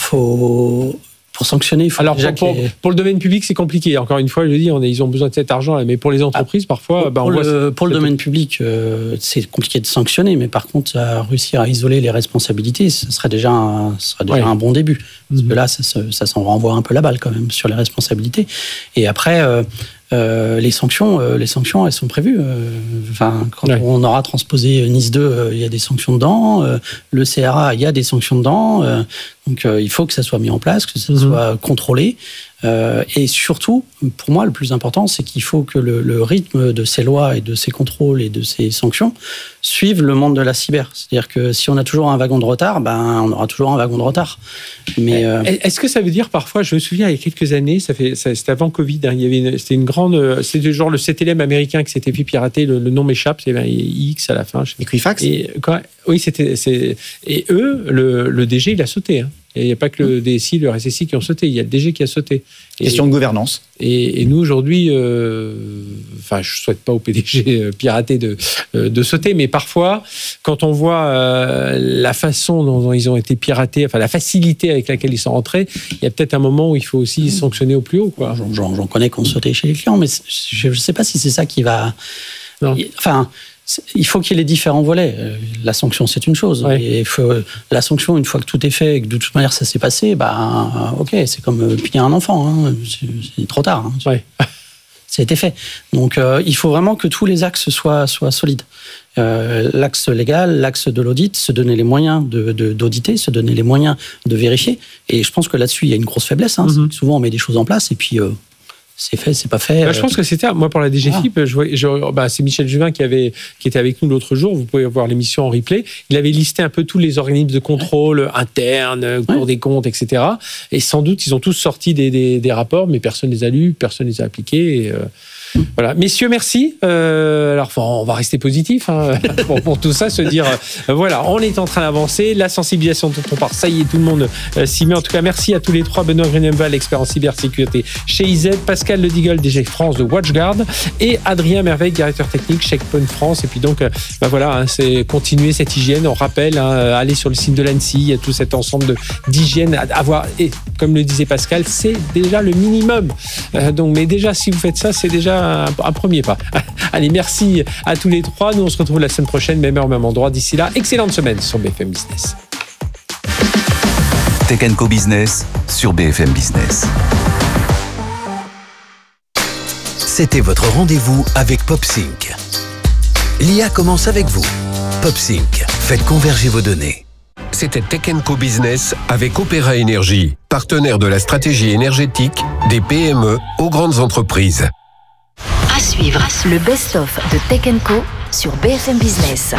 pour sanctionner, il faut déjà pour le domaine public, c'est compliqué. Encore une fois, je dis, ils ont besoin de cet argent, mais pour les entreprises, parfois... Pour le domaine public, c'est compliqué de sanctionner, mais par contre, réussir à isoler les responsabilités, ce serait déjà un bon début. Parce que là, ça s'en renvoie un peu la balle quand même sur les responsabilités. Et après... les sanctions, elles sont prévues. Quand on aura transposé Nice 2, il y a des sanctions dedans. Le CRA, il y a des sanctions dedans. Donc, il faut que ça soit mis en place, que ça soit contrôlé. Et surtout, pour moi, le plus important, c'est qu'il faut que le rythme de ces lois et de ces contrôles et de ces sanctions suive le monde de la cyber. C'est-à-dire que si on a toujours un wagon de retard, on aura toujours un wagon de retard. Mais est-ce que ça veut dire parfois, je me souviens il y a quelques années, c'était avant Covid, c'était une grande, c'était genre le CTLM américain qui s'était fait pirater, le nom m'échappe, c'est X à la fin. Equifax. Oui, et eux, le DG, il a sauté. Il n'y a pas que le DSI, le RSSI qui ont sauté, il y a le DG qui a sauté. Question de gouvernance. Et nous, aujourd'hui, je ne souhaite pas au PDG pirater de sauter, mais parfois, quand on voit la façon dont ils ont été piratés, la facilité avec laquelle ils sont rentrés, il y a peut-être un moment où il faut aussi sanctionner au plus haut. J'en connais qui ont sauté chez les clients, mais je ne sais pas si c'est ça qui va... Non. Il faut qu'il y ait les différents volets. La sanction, c'est une chose. Et la sanction, une fois que tout est fait et que de toute manière ça s'est passé, ok, c'est comme punir un enfant. C'est trop tard. Ça a été fait. Donc, il faut vraiment que tous les axes soient solides. L'axe légal, l'axe de l'audit, se donner les moyens d'auditer, se donner les moyens de vérifier. Et je pense que là-dessus, il y a une grosse faiblesse. Souvent, on met des choses en place et puis... c'est fait, c'est pas fait. Je pense que c'était, moi pour la DGFiP, c'est Michel Juvin qui était avec nous l'autre jour, vous pouvez voir l'émission en replay, il avait listé un peu tous les organismes de contrôle internes, Cour des comptes, etc. Et sans doute, ils ont tous sorti des rapports, mais personne ne les a lus, personne ne les a appliqués. Et, voilà. Messieurs, merci. Alors, on va rester positif pour tout ça, se dire, voilà, on est en train d'avancer, la sensibilisation dont on part, ça y est, tout le monde s'y met. En tout cas, merci à tous les trois. Benoît Gruneval, expert en cybersécurité chez IZ, Pascal Ledigal, DG France de WatchGuard, et Adrien Merveille, directeur technique Checkpoint France. Et puis donc, c'est continuer cette hygiène. On rappelle, aller sur le site de l'ANSSI, il y a tout cet ensemble d'hygiène à avoir. Et comme le disait Pascal, c'est déjà le minimum. Mais déjà, si vous faites ça, c'est déjà un premier pas. Allez, merci à tous les trois. Nous, on se retrouve la semaine prochaine, même heure, même endroit. D'ici là, excellente semaine sur BFM Business. Tech & Co Business sur BFM Business. C'était votre rendez-vous avec PopSync. L'IA commence avec vous. PopSync, faites converger vos données. C'était Tech & Co Business avec Opéra Énergie, partenaire de la stratégie énergétique des PME aux grandes entreprises. À suivre, le best-of de Tech & Co sur BFM Business.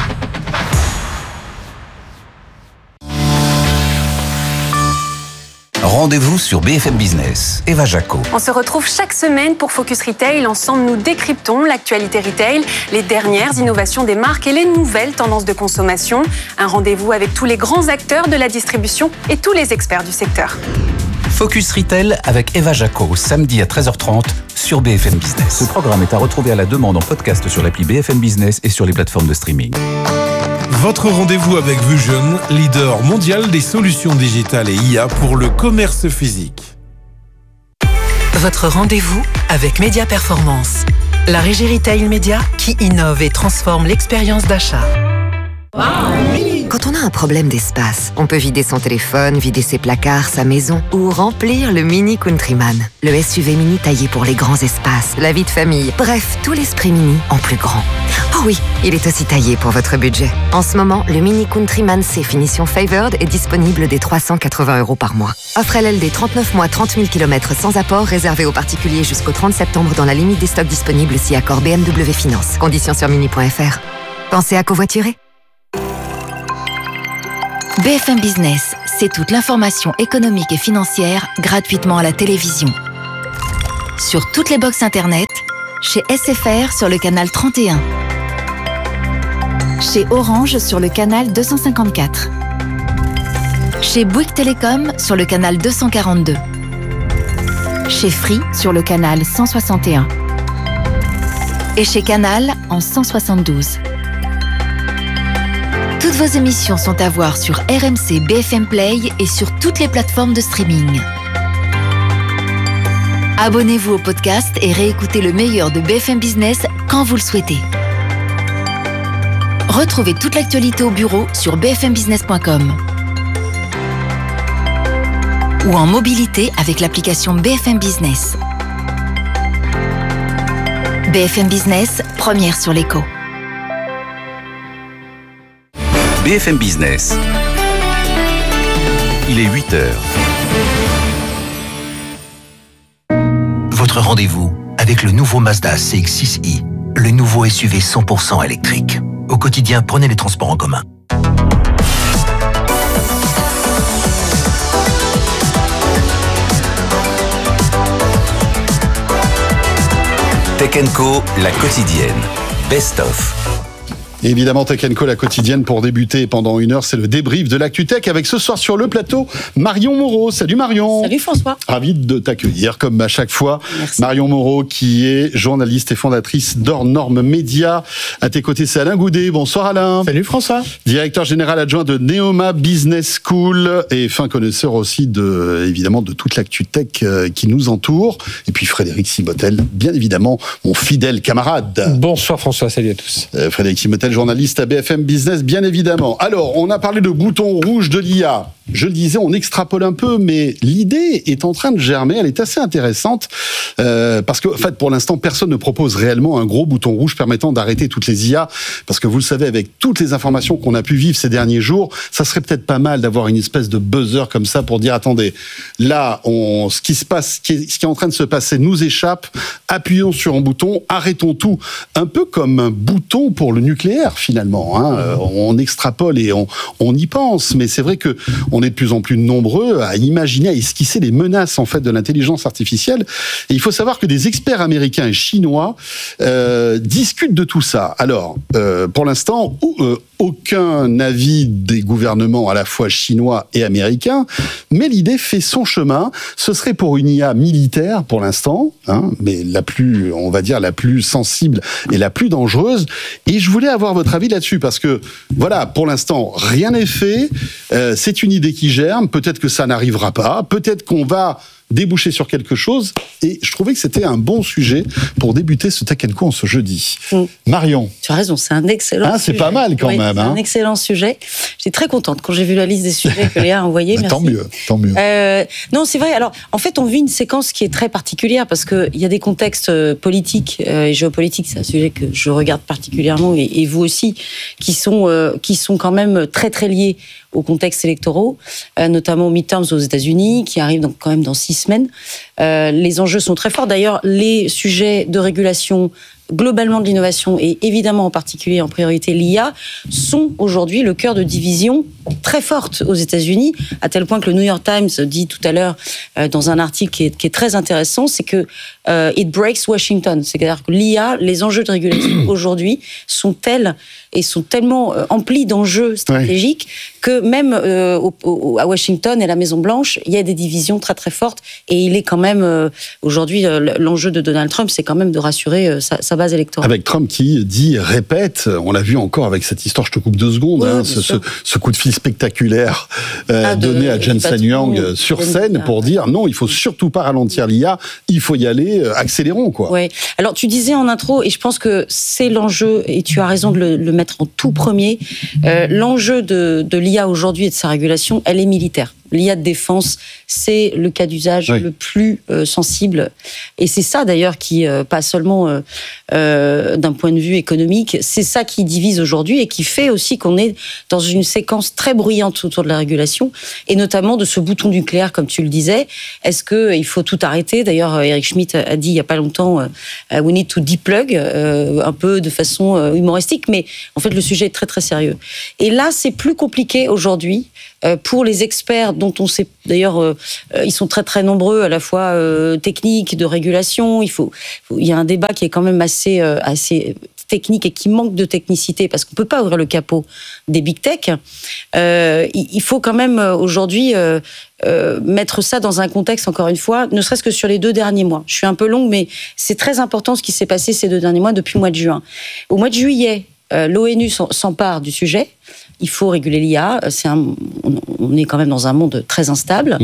Rendez-vous sur BFM Business. Eva Jaco. On se retrouve chaque semaine pour Focus Retail. Ensemble, nous décryptons l'actualité retail, les dernières innovations des marques et les nouvelles tendances de consommation. Un rendez-vous avec tous les grands acteurs de la distribution et tous les experts du secteur. Focus Retail avec Eva Jaco, samedi à 13h30 sur BFM Business. Ce programme est à retrouver à la demande en podcast sur l'appli BFM Business et sur les plateformes de streaming. Votre rendez-vous avec Vusion, leader mondial des solutions digitales et IA pour le commerce physique. Votre rendez-vous avec Média Performance, la régie retail média qui innove et transforme l'expérience d'achat. Quand on a un problème d'espace, on peut vider son téléphone, vider ses placards, sa maison ou remplir le Mini Countryman. Le SUV mini taillé pour les grands espaces, la vie de famille, bref, tout l'esprit mini en plus grand. Oh oui, il est aussi taillé pour votre budget. En ce moment, le Mini Countryman C finition Favored est disponible dès 380 € par mois. Offre LLD 39 mois, 30 000 km sans apport, réservé aux particuliers jusqu'au 30 septembre dans la limite des stocks disponibles si accord BMW Finance. Conditions sur mini.fr. Pensez à covoiturer. BFM Business, c'est toute l'information économique et financière gratuitement à la télévision. Sur toutes les box internet, chez SFR sur le canal 31, chez Orange sur le canal 254, chez Bouygues Télécom sur le canal 242, chez Free sur le canal 161 et chez Canal en 172. Toutes vos émissions sont à voir sur RMC BFM Play et sur toutes les plateformes de streaming. Abonnez-vous au podcast et réécoutez le meilleur de BFM Business quand vous le souhaitez. Retrouvez toute l'actualité au bureau sur bfmbusiness.com ou en mobilité avec l'application BFM Business. BFM Business, première sur l'écho. BFM Business. Il est 8h. Votre rendez-vous avec le nouveau Mazda CX-6i, le nouveau SUV 100% électrique. Au quotidien, prenez les transports en commun. Tech & Co, la quotidienne. Best of. Et évidemment, Tech & Co, la quotidienne, pour débuter pendant 1 heure, c'est le débrief de l'ActuTech avec ce soir sur le plateau, Marion Moreau. Salut Marion. Salut François. Ravi de t'accueillir, comme à chaque fois. Merci. Marion Moreau, qui est journaliste et fondatrice d'Hors Normes Média. À tes côtés, c'est Alain Goudet. Bonsoir Alain. Salut François. Directeur général adjoint de Neoma Business School et fin connaisseur aussi évidemment, de toute l'ActuTech qui nous entoure. Et puis Frédéric Simotel, bien évidemment, mon fidèle camarade. Bonsoir François, salut à tous. Frédéric Simotel, journaliste à BFM Business, bien évidemment. Alors, on a parlé de bouton rouge de l'IA. Je le disais, on extrapole un peu, mais l'idée est en train de germer. Elle est assez intéressante parce que, en fait, pour l'instant, personne ne propose réellement un gros bouton rouge permettant d'arrêter toutes les IA. Parce que vous le savez, avec toutes les informations qu'on a pu vivre ces derniers jours, ça serait peut-être pas mal d'avoir une espèce de buzzer comme ça pour dire attendez, là, ce qui se passe, ce qui est en train de se passer nous échappe. Appuyons sur un bouton, arrêtons tout. Un peu comme un bouton pour le nucléaire, finalement. On extrapole et on y pense, mais c'est vrai que on est de plus en plus nombreux à imaginer, à esquisser les menaces en fait de l'intelligence artificielle. Et il faut savoir que des experts américains et chinois discutent de tout ça. Alors, pour l'instant, aucun avis des gouvernements à la fois chinois et américains, mais l'idée fait son chemin. Ce serait pour une IA militaire pour l'instant, mais la plus, on va dire, la plus sensible et la plus dangereuse. Et je voulais avoir votre avis là-dessus parce que, voilà, pour l'instant, rien n'est fait. C'est une idée qui germe. Peut-être que ça n'arrivera pas. Peut-être qu'on va déboucher sur quelque chose. Et je trouvais que c'était un bon sujet pour débuter ce Tech & Co en ce jeudi. Marion. Tu as raison, c'est un excellent sujet. C'est pas mal quand même. C'est un excellent sujet. J'étais très contente quand j'ai vu la liste des sujets que Léa a envoyée. Merci. Tant mieux. Non, c'est vrai. Alors, en fait, on vit une séquence qui est très particulière parce qu'il y a des contextes politiques et géopolitiques, c'est un sujet que je regarde particulièrement et vous aussi, qui sont quand même très très liés aux contextes électoraux, notamment aux midterms aux États-Unis, qui arrivent donc quand même dans 6 semaines. Les enjeux sont très forts. D'ailleurs, les sujets de régulation globalement de l'innovation et évidemment en particulier en priorité l'IA sont aujourd'hui le cœur de division très forte aux États-Unis, à tel point que le New York Times dit tout à l'heure dans un article qui est très intéressant, c'est que it breaks Washington. C'est-à-dire que l'IA, les enjeux de régulation aujourd'hui sont tels et sont tellement emplis d'enjeux stratégiques que même à Washington et à la Maison-Blanche, il y a des divisions très très fortes. Et il est quand même, aujourd'hui, l'enjeu de Donald Trump, c'est quand même de rassurer sa base électorale. Avec Trump qui répète, on l'a vu encore avec cette histoire, je te coupe 2 secondes, ce coup de fil spectaculaire donné à Jensen Huang sur scène pour dire non, il faut surtout pas ralentir l'IA, il faut y aller, accélérons quoi. Oui. Alors tu disais en intro, et je pense que c'est l'enjeu, et tu as raison de le mettre en tout premier, l'enjeu de l'IA aujourd'hui et de sa régulation, elle est militaire. L'IA de défense, c'est le cas d'usage le plus sensible. Et c'est ça d'ailleurs qui, pas seulement d'un point de vue économique, c'est ça qui divise aujourd'hui et qui fait aussi qu'on est dans une séquence très bruyante autour de la régulation, et notamment de ce bouton nucléaire, comme tu le disais. Est-ce qu'il faut tout arrêter ? D'ailleurs, Eric Schmidt a dit il n'y a pas longtemps we need to deplug, un peu de façon humoristique, mais en fait le sujet est très très sérieux. Et là, c'est plus compliqué aujourd'hui pour les experts dont on sait d'ailleurs ils sont très très nombreux, à la fois techniques, de régulation. Il y a un débat qui est quand même assez technique et qui manque de technicité parce qu'on peut pas ouvrir le capot des big tech. Il faut quand même aujourd'hui mettre ça dans un contexte, encore une fois, ne serait-ce que sur les 2 derniers mois. Je suis un peu longue, mais c'est très important ce qui s'est passé ces 2 derniers mois depuis le mois de juin. Au mois de juillet, l'ONU s'empare du sujet. Il faut réguler l'IA. On est quand même dans un monde très instable.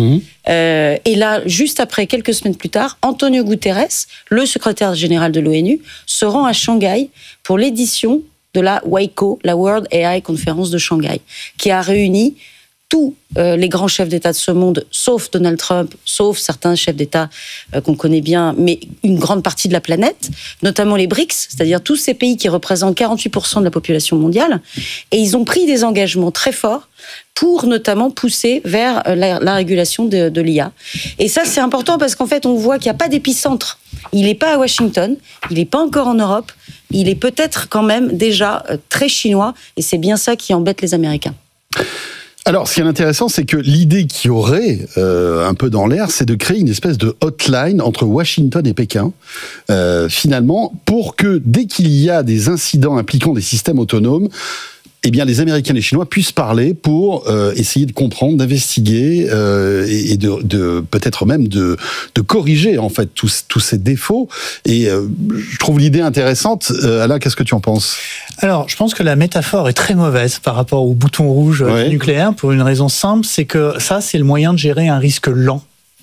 Et là, juste après, quelques semaines plus tard, Antonio Guterres, le secrétaire général de l'ONU, se rend à Shanghai pour l'édition de la WAICO, la World AI Conference de Shanghai, qui a réuni tous les grands chefs d'État de ce monde, sauf Donald Trump, sauf certains chefs d'État qu'on connaît bien, mais une grande partie de la planète, notamment les BRICS, c'est-à-dire tous ces pays qui représentent 48% de la population mondiale, et ils ont pris des engagements très forts pour notamment pousser vers la régulation de l'IA. Et ça, c'est important parce qu'en fait, on voit qu'il n'y a pas d'épicentre. Il n'est pas à Washington, il n'est pas encore en Europe, il est peut-être quand même déjà très chinois, et c'est bien ça qui embête les Américains. Alors, ce qui est intéressant, c'est que l'idée qui aurait un peu dans l'air, c'est de créer une espèce de hotline entre Washington et Pékin, finalement, pour que dès qu'il y a des incidents impliquant des systèmes autonomes, eh bien, les Américains et les Chinois puissent parler pour essayer de comprendre, d'investiguer et de peut-être même de corriger en fait tous ces défauts. Et je trouve l'idée intéressante. Alain, qu'est-ce que tu en penses ? Alors, je pense que la métaphore est très mauvaise par rapport au bouton rouge nucléaire pour une raison simple, c'est que ça, c'est le moyen de gérer un risque lent.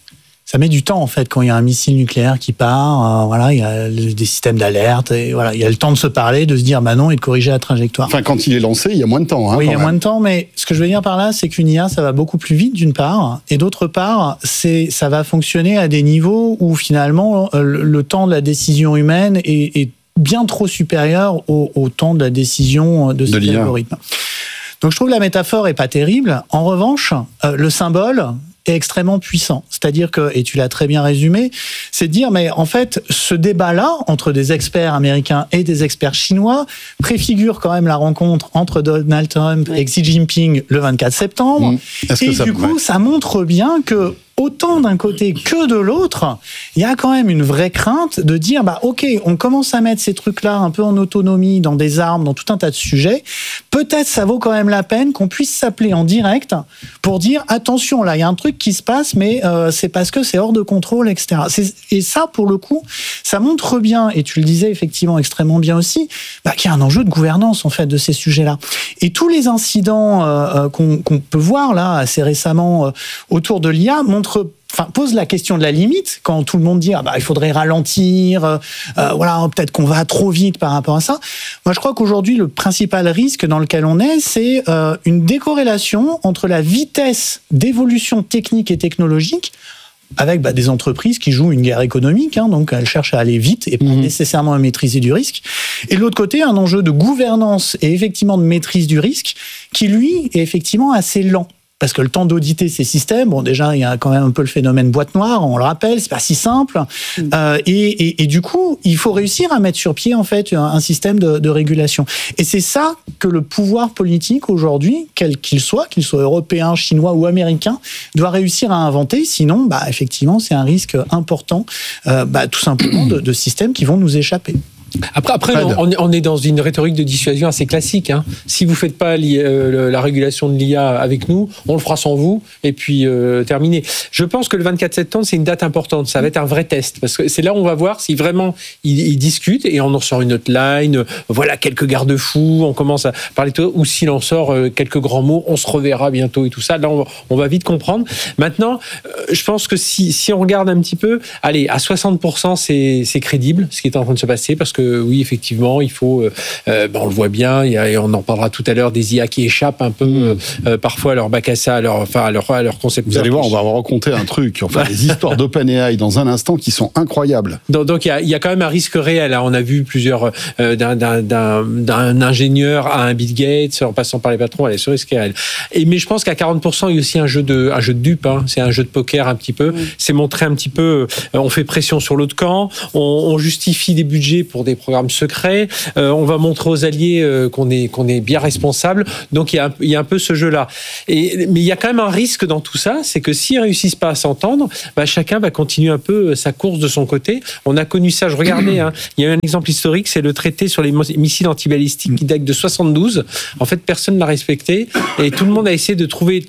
Ça met du temps en fait quand il y a un missile nucléaire qui part, il y a des systèmes d'alerte, et voilà, il y a le temps de se parler, de se dire bah non et de corriger la trajectoire. Enfin, quand il est lancé, il y a moins de temps. Oui, il y a moins de temps, mais ce que je veux dire par là, c'est qu'une IA, ça va beaucoup plus vite d'une part, et d'autre part, ça va fonctionner à des niveaux où finalement le temps de la décision humaine est bien trop supérieur au temps de la décision de cet algorithme. Donc je trouve que la métaphore est pas terrible. En revanche, le symbole est extrêmement puissant. C'est-à-dire que, et tu l'as très bien résumé, c'est de dire, mais en fait, ce débat-là, entre des experts américains et des experts chinois, préfigure quand même la rencontre entre Donald Trump et Xi Jinping le 24 septembre. Et du coup, ça montre bien que autant d'un côté que de l'autre, il y a quand même une vraie crainte de dire, bah ok, on commence à mettre ces trucs-là un peu en autonomie, dans des armes, dans tout un tas de sujets. Peut-être ça vaut quand même la peine qu'on puisse s'appeler en direct pour dire, attention, là, il y a un truc qui se passe, mais c'est parce que c'est hors de contrôle, etc. Et ça, pour le coup, ça montre bien, et tu le disais effectivement extrêmement bien aussi, qu'il y a un enjeu de gouvernance, en fait, de ces sujets-là. Et tous les incidents qu'on peut voir, là, assez récemment, autour de l'IA, pose la question de la limite, quand tout le monde dit il faudrait ralentir, peut-être qu'on va trop vite par rapport à ça. Moi, je crois qu'aujourd'hui, le principal risque dans lequel on est, c'est une décorrélation entre la vitesse d'évolution technique et technologique, avec des entreprises qui jouent une guerre économique, donc elles cherchent à aller vite et pas nécessairement à maîtriser du risque. Et de l'autre côté, un enjeu de gouvernance et effectivement de maîtrise du risque qui, lui, est effectivement assez lent. parce que le temps d'auditer ces systèmes, bon déjà il y a quand même un peu le phénomène boîte noire, on le rappelle, c'est pas si simple, et du coup il faut réussir à mettre sur pied en fait un système de régulation. Et c'est ça que le pouvoir politique aujourd'hui, quel qu'il soit européen, chinois ou américain, doit réussir à inventer. Sinon, effectivement, c'est un risque important, tout simplement de systèmes qui vont nous échapper. Après on est dans une rhétorique de dissuasion assez classique. Hein. Si vous faites pas la régulation de l'IA avec nous, on le fera sans vous, et puis terminé. Je pense que le 24 septembre, c'est une date importante. Ça va être un vrai test, parce que c'est là où on va voir si vraiment ils discutent, et on en sort une hotline, voilà quelques garde-fous, on commence à parler de tout, ou s'il en sort quelques grands mots, on se reverra bientôt et tout ça. Là, on va vite comprendre. Maintenant, je pense que si on regarde un petit peu, allez, à 60%, c'est crédible, ce qui est en train de se passer, parce que oui, effectivement, il faut, on le voit bien, et on en parlera tout à l'heure, des IA qui échappent un peu parfois à leur bac à ça, à leur concept. Vous allez voir, on va vous raconter un truc, les histoires d'OpenAI dans un instant qui sont incroyables. Donc il y a quand même un risque réel. On a vu plusieurs, d'un ingénieur à un Bill Gates, en passant par les patrons, ce risque est réel. Mais je pense qu'à 40%, il y a aussi un jeu de dupe, hein. C'est un jeu de poker un petit peu. C'est montrer un petit peu, on fait pression sur l'autre camp, on justifie des budgets pour des programmes secrets, on va montrer aux alliés qu'on est bien responsable. Donc il y a un peu ce jeu-là. Mais il y a quand même un risque dans tout ça, c'est que s'ils réussissent pas à s'entendre, chacun va continuer un peu sa course de son côté. On a connu ça, je regardais, il y a eu un exemple historique, c'est le traité sur les missiles antibalistiques qui date de 72. En fait, personne ne l'a respecté, et tout le monde a essayé de trouver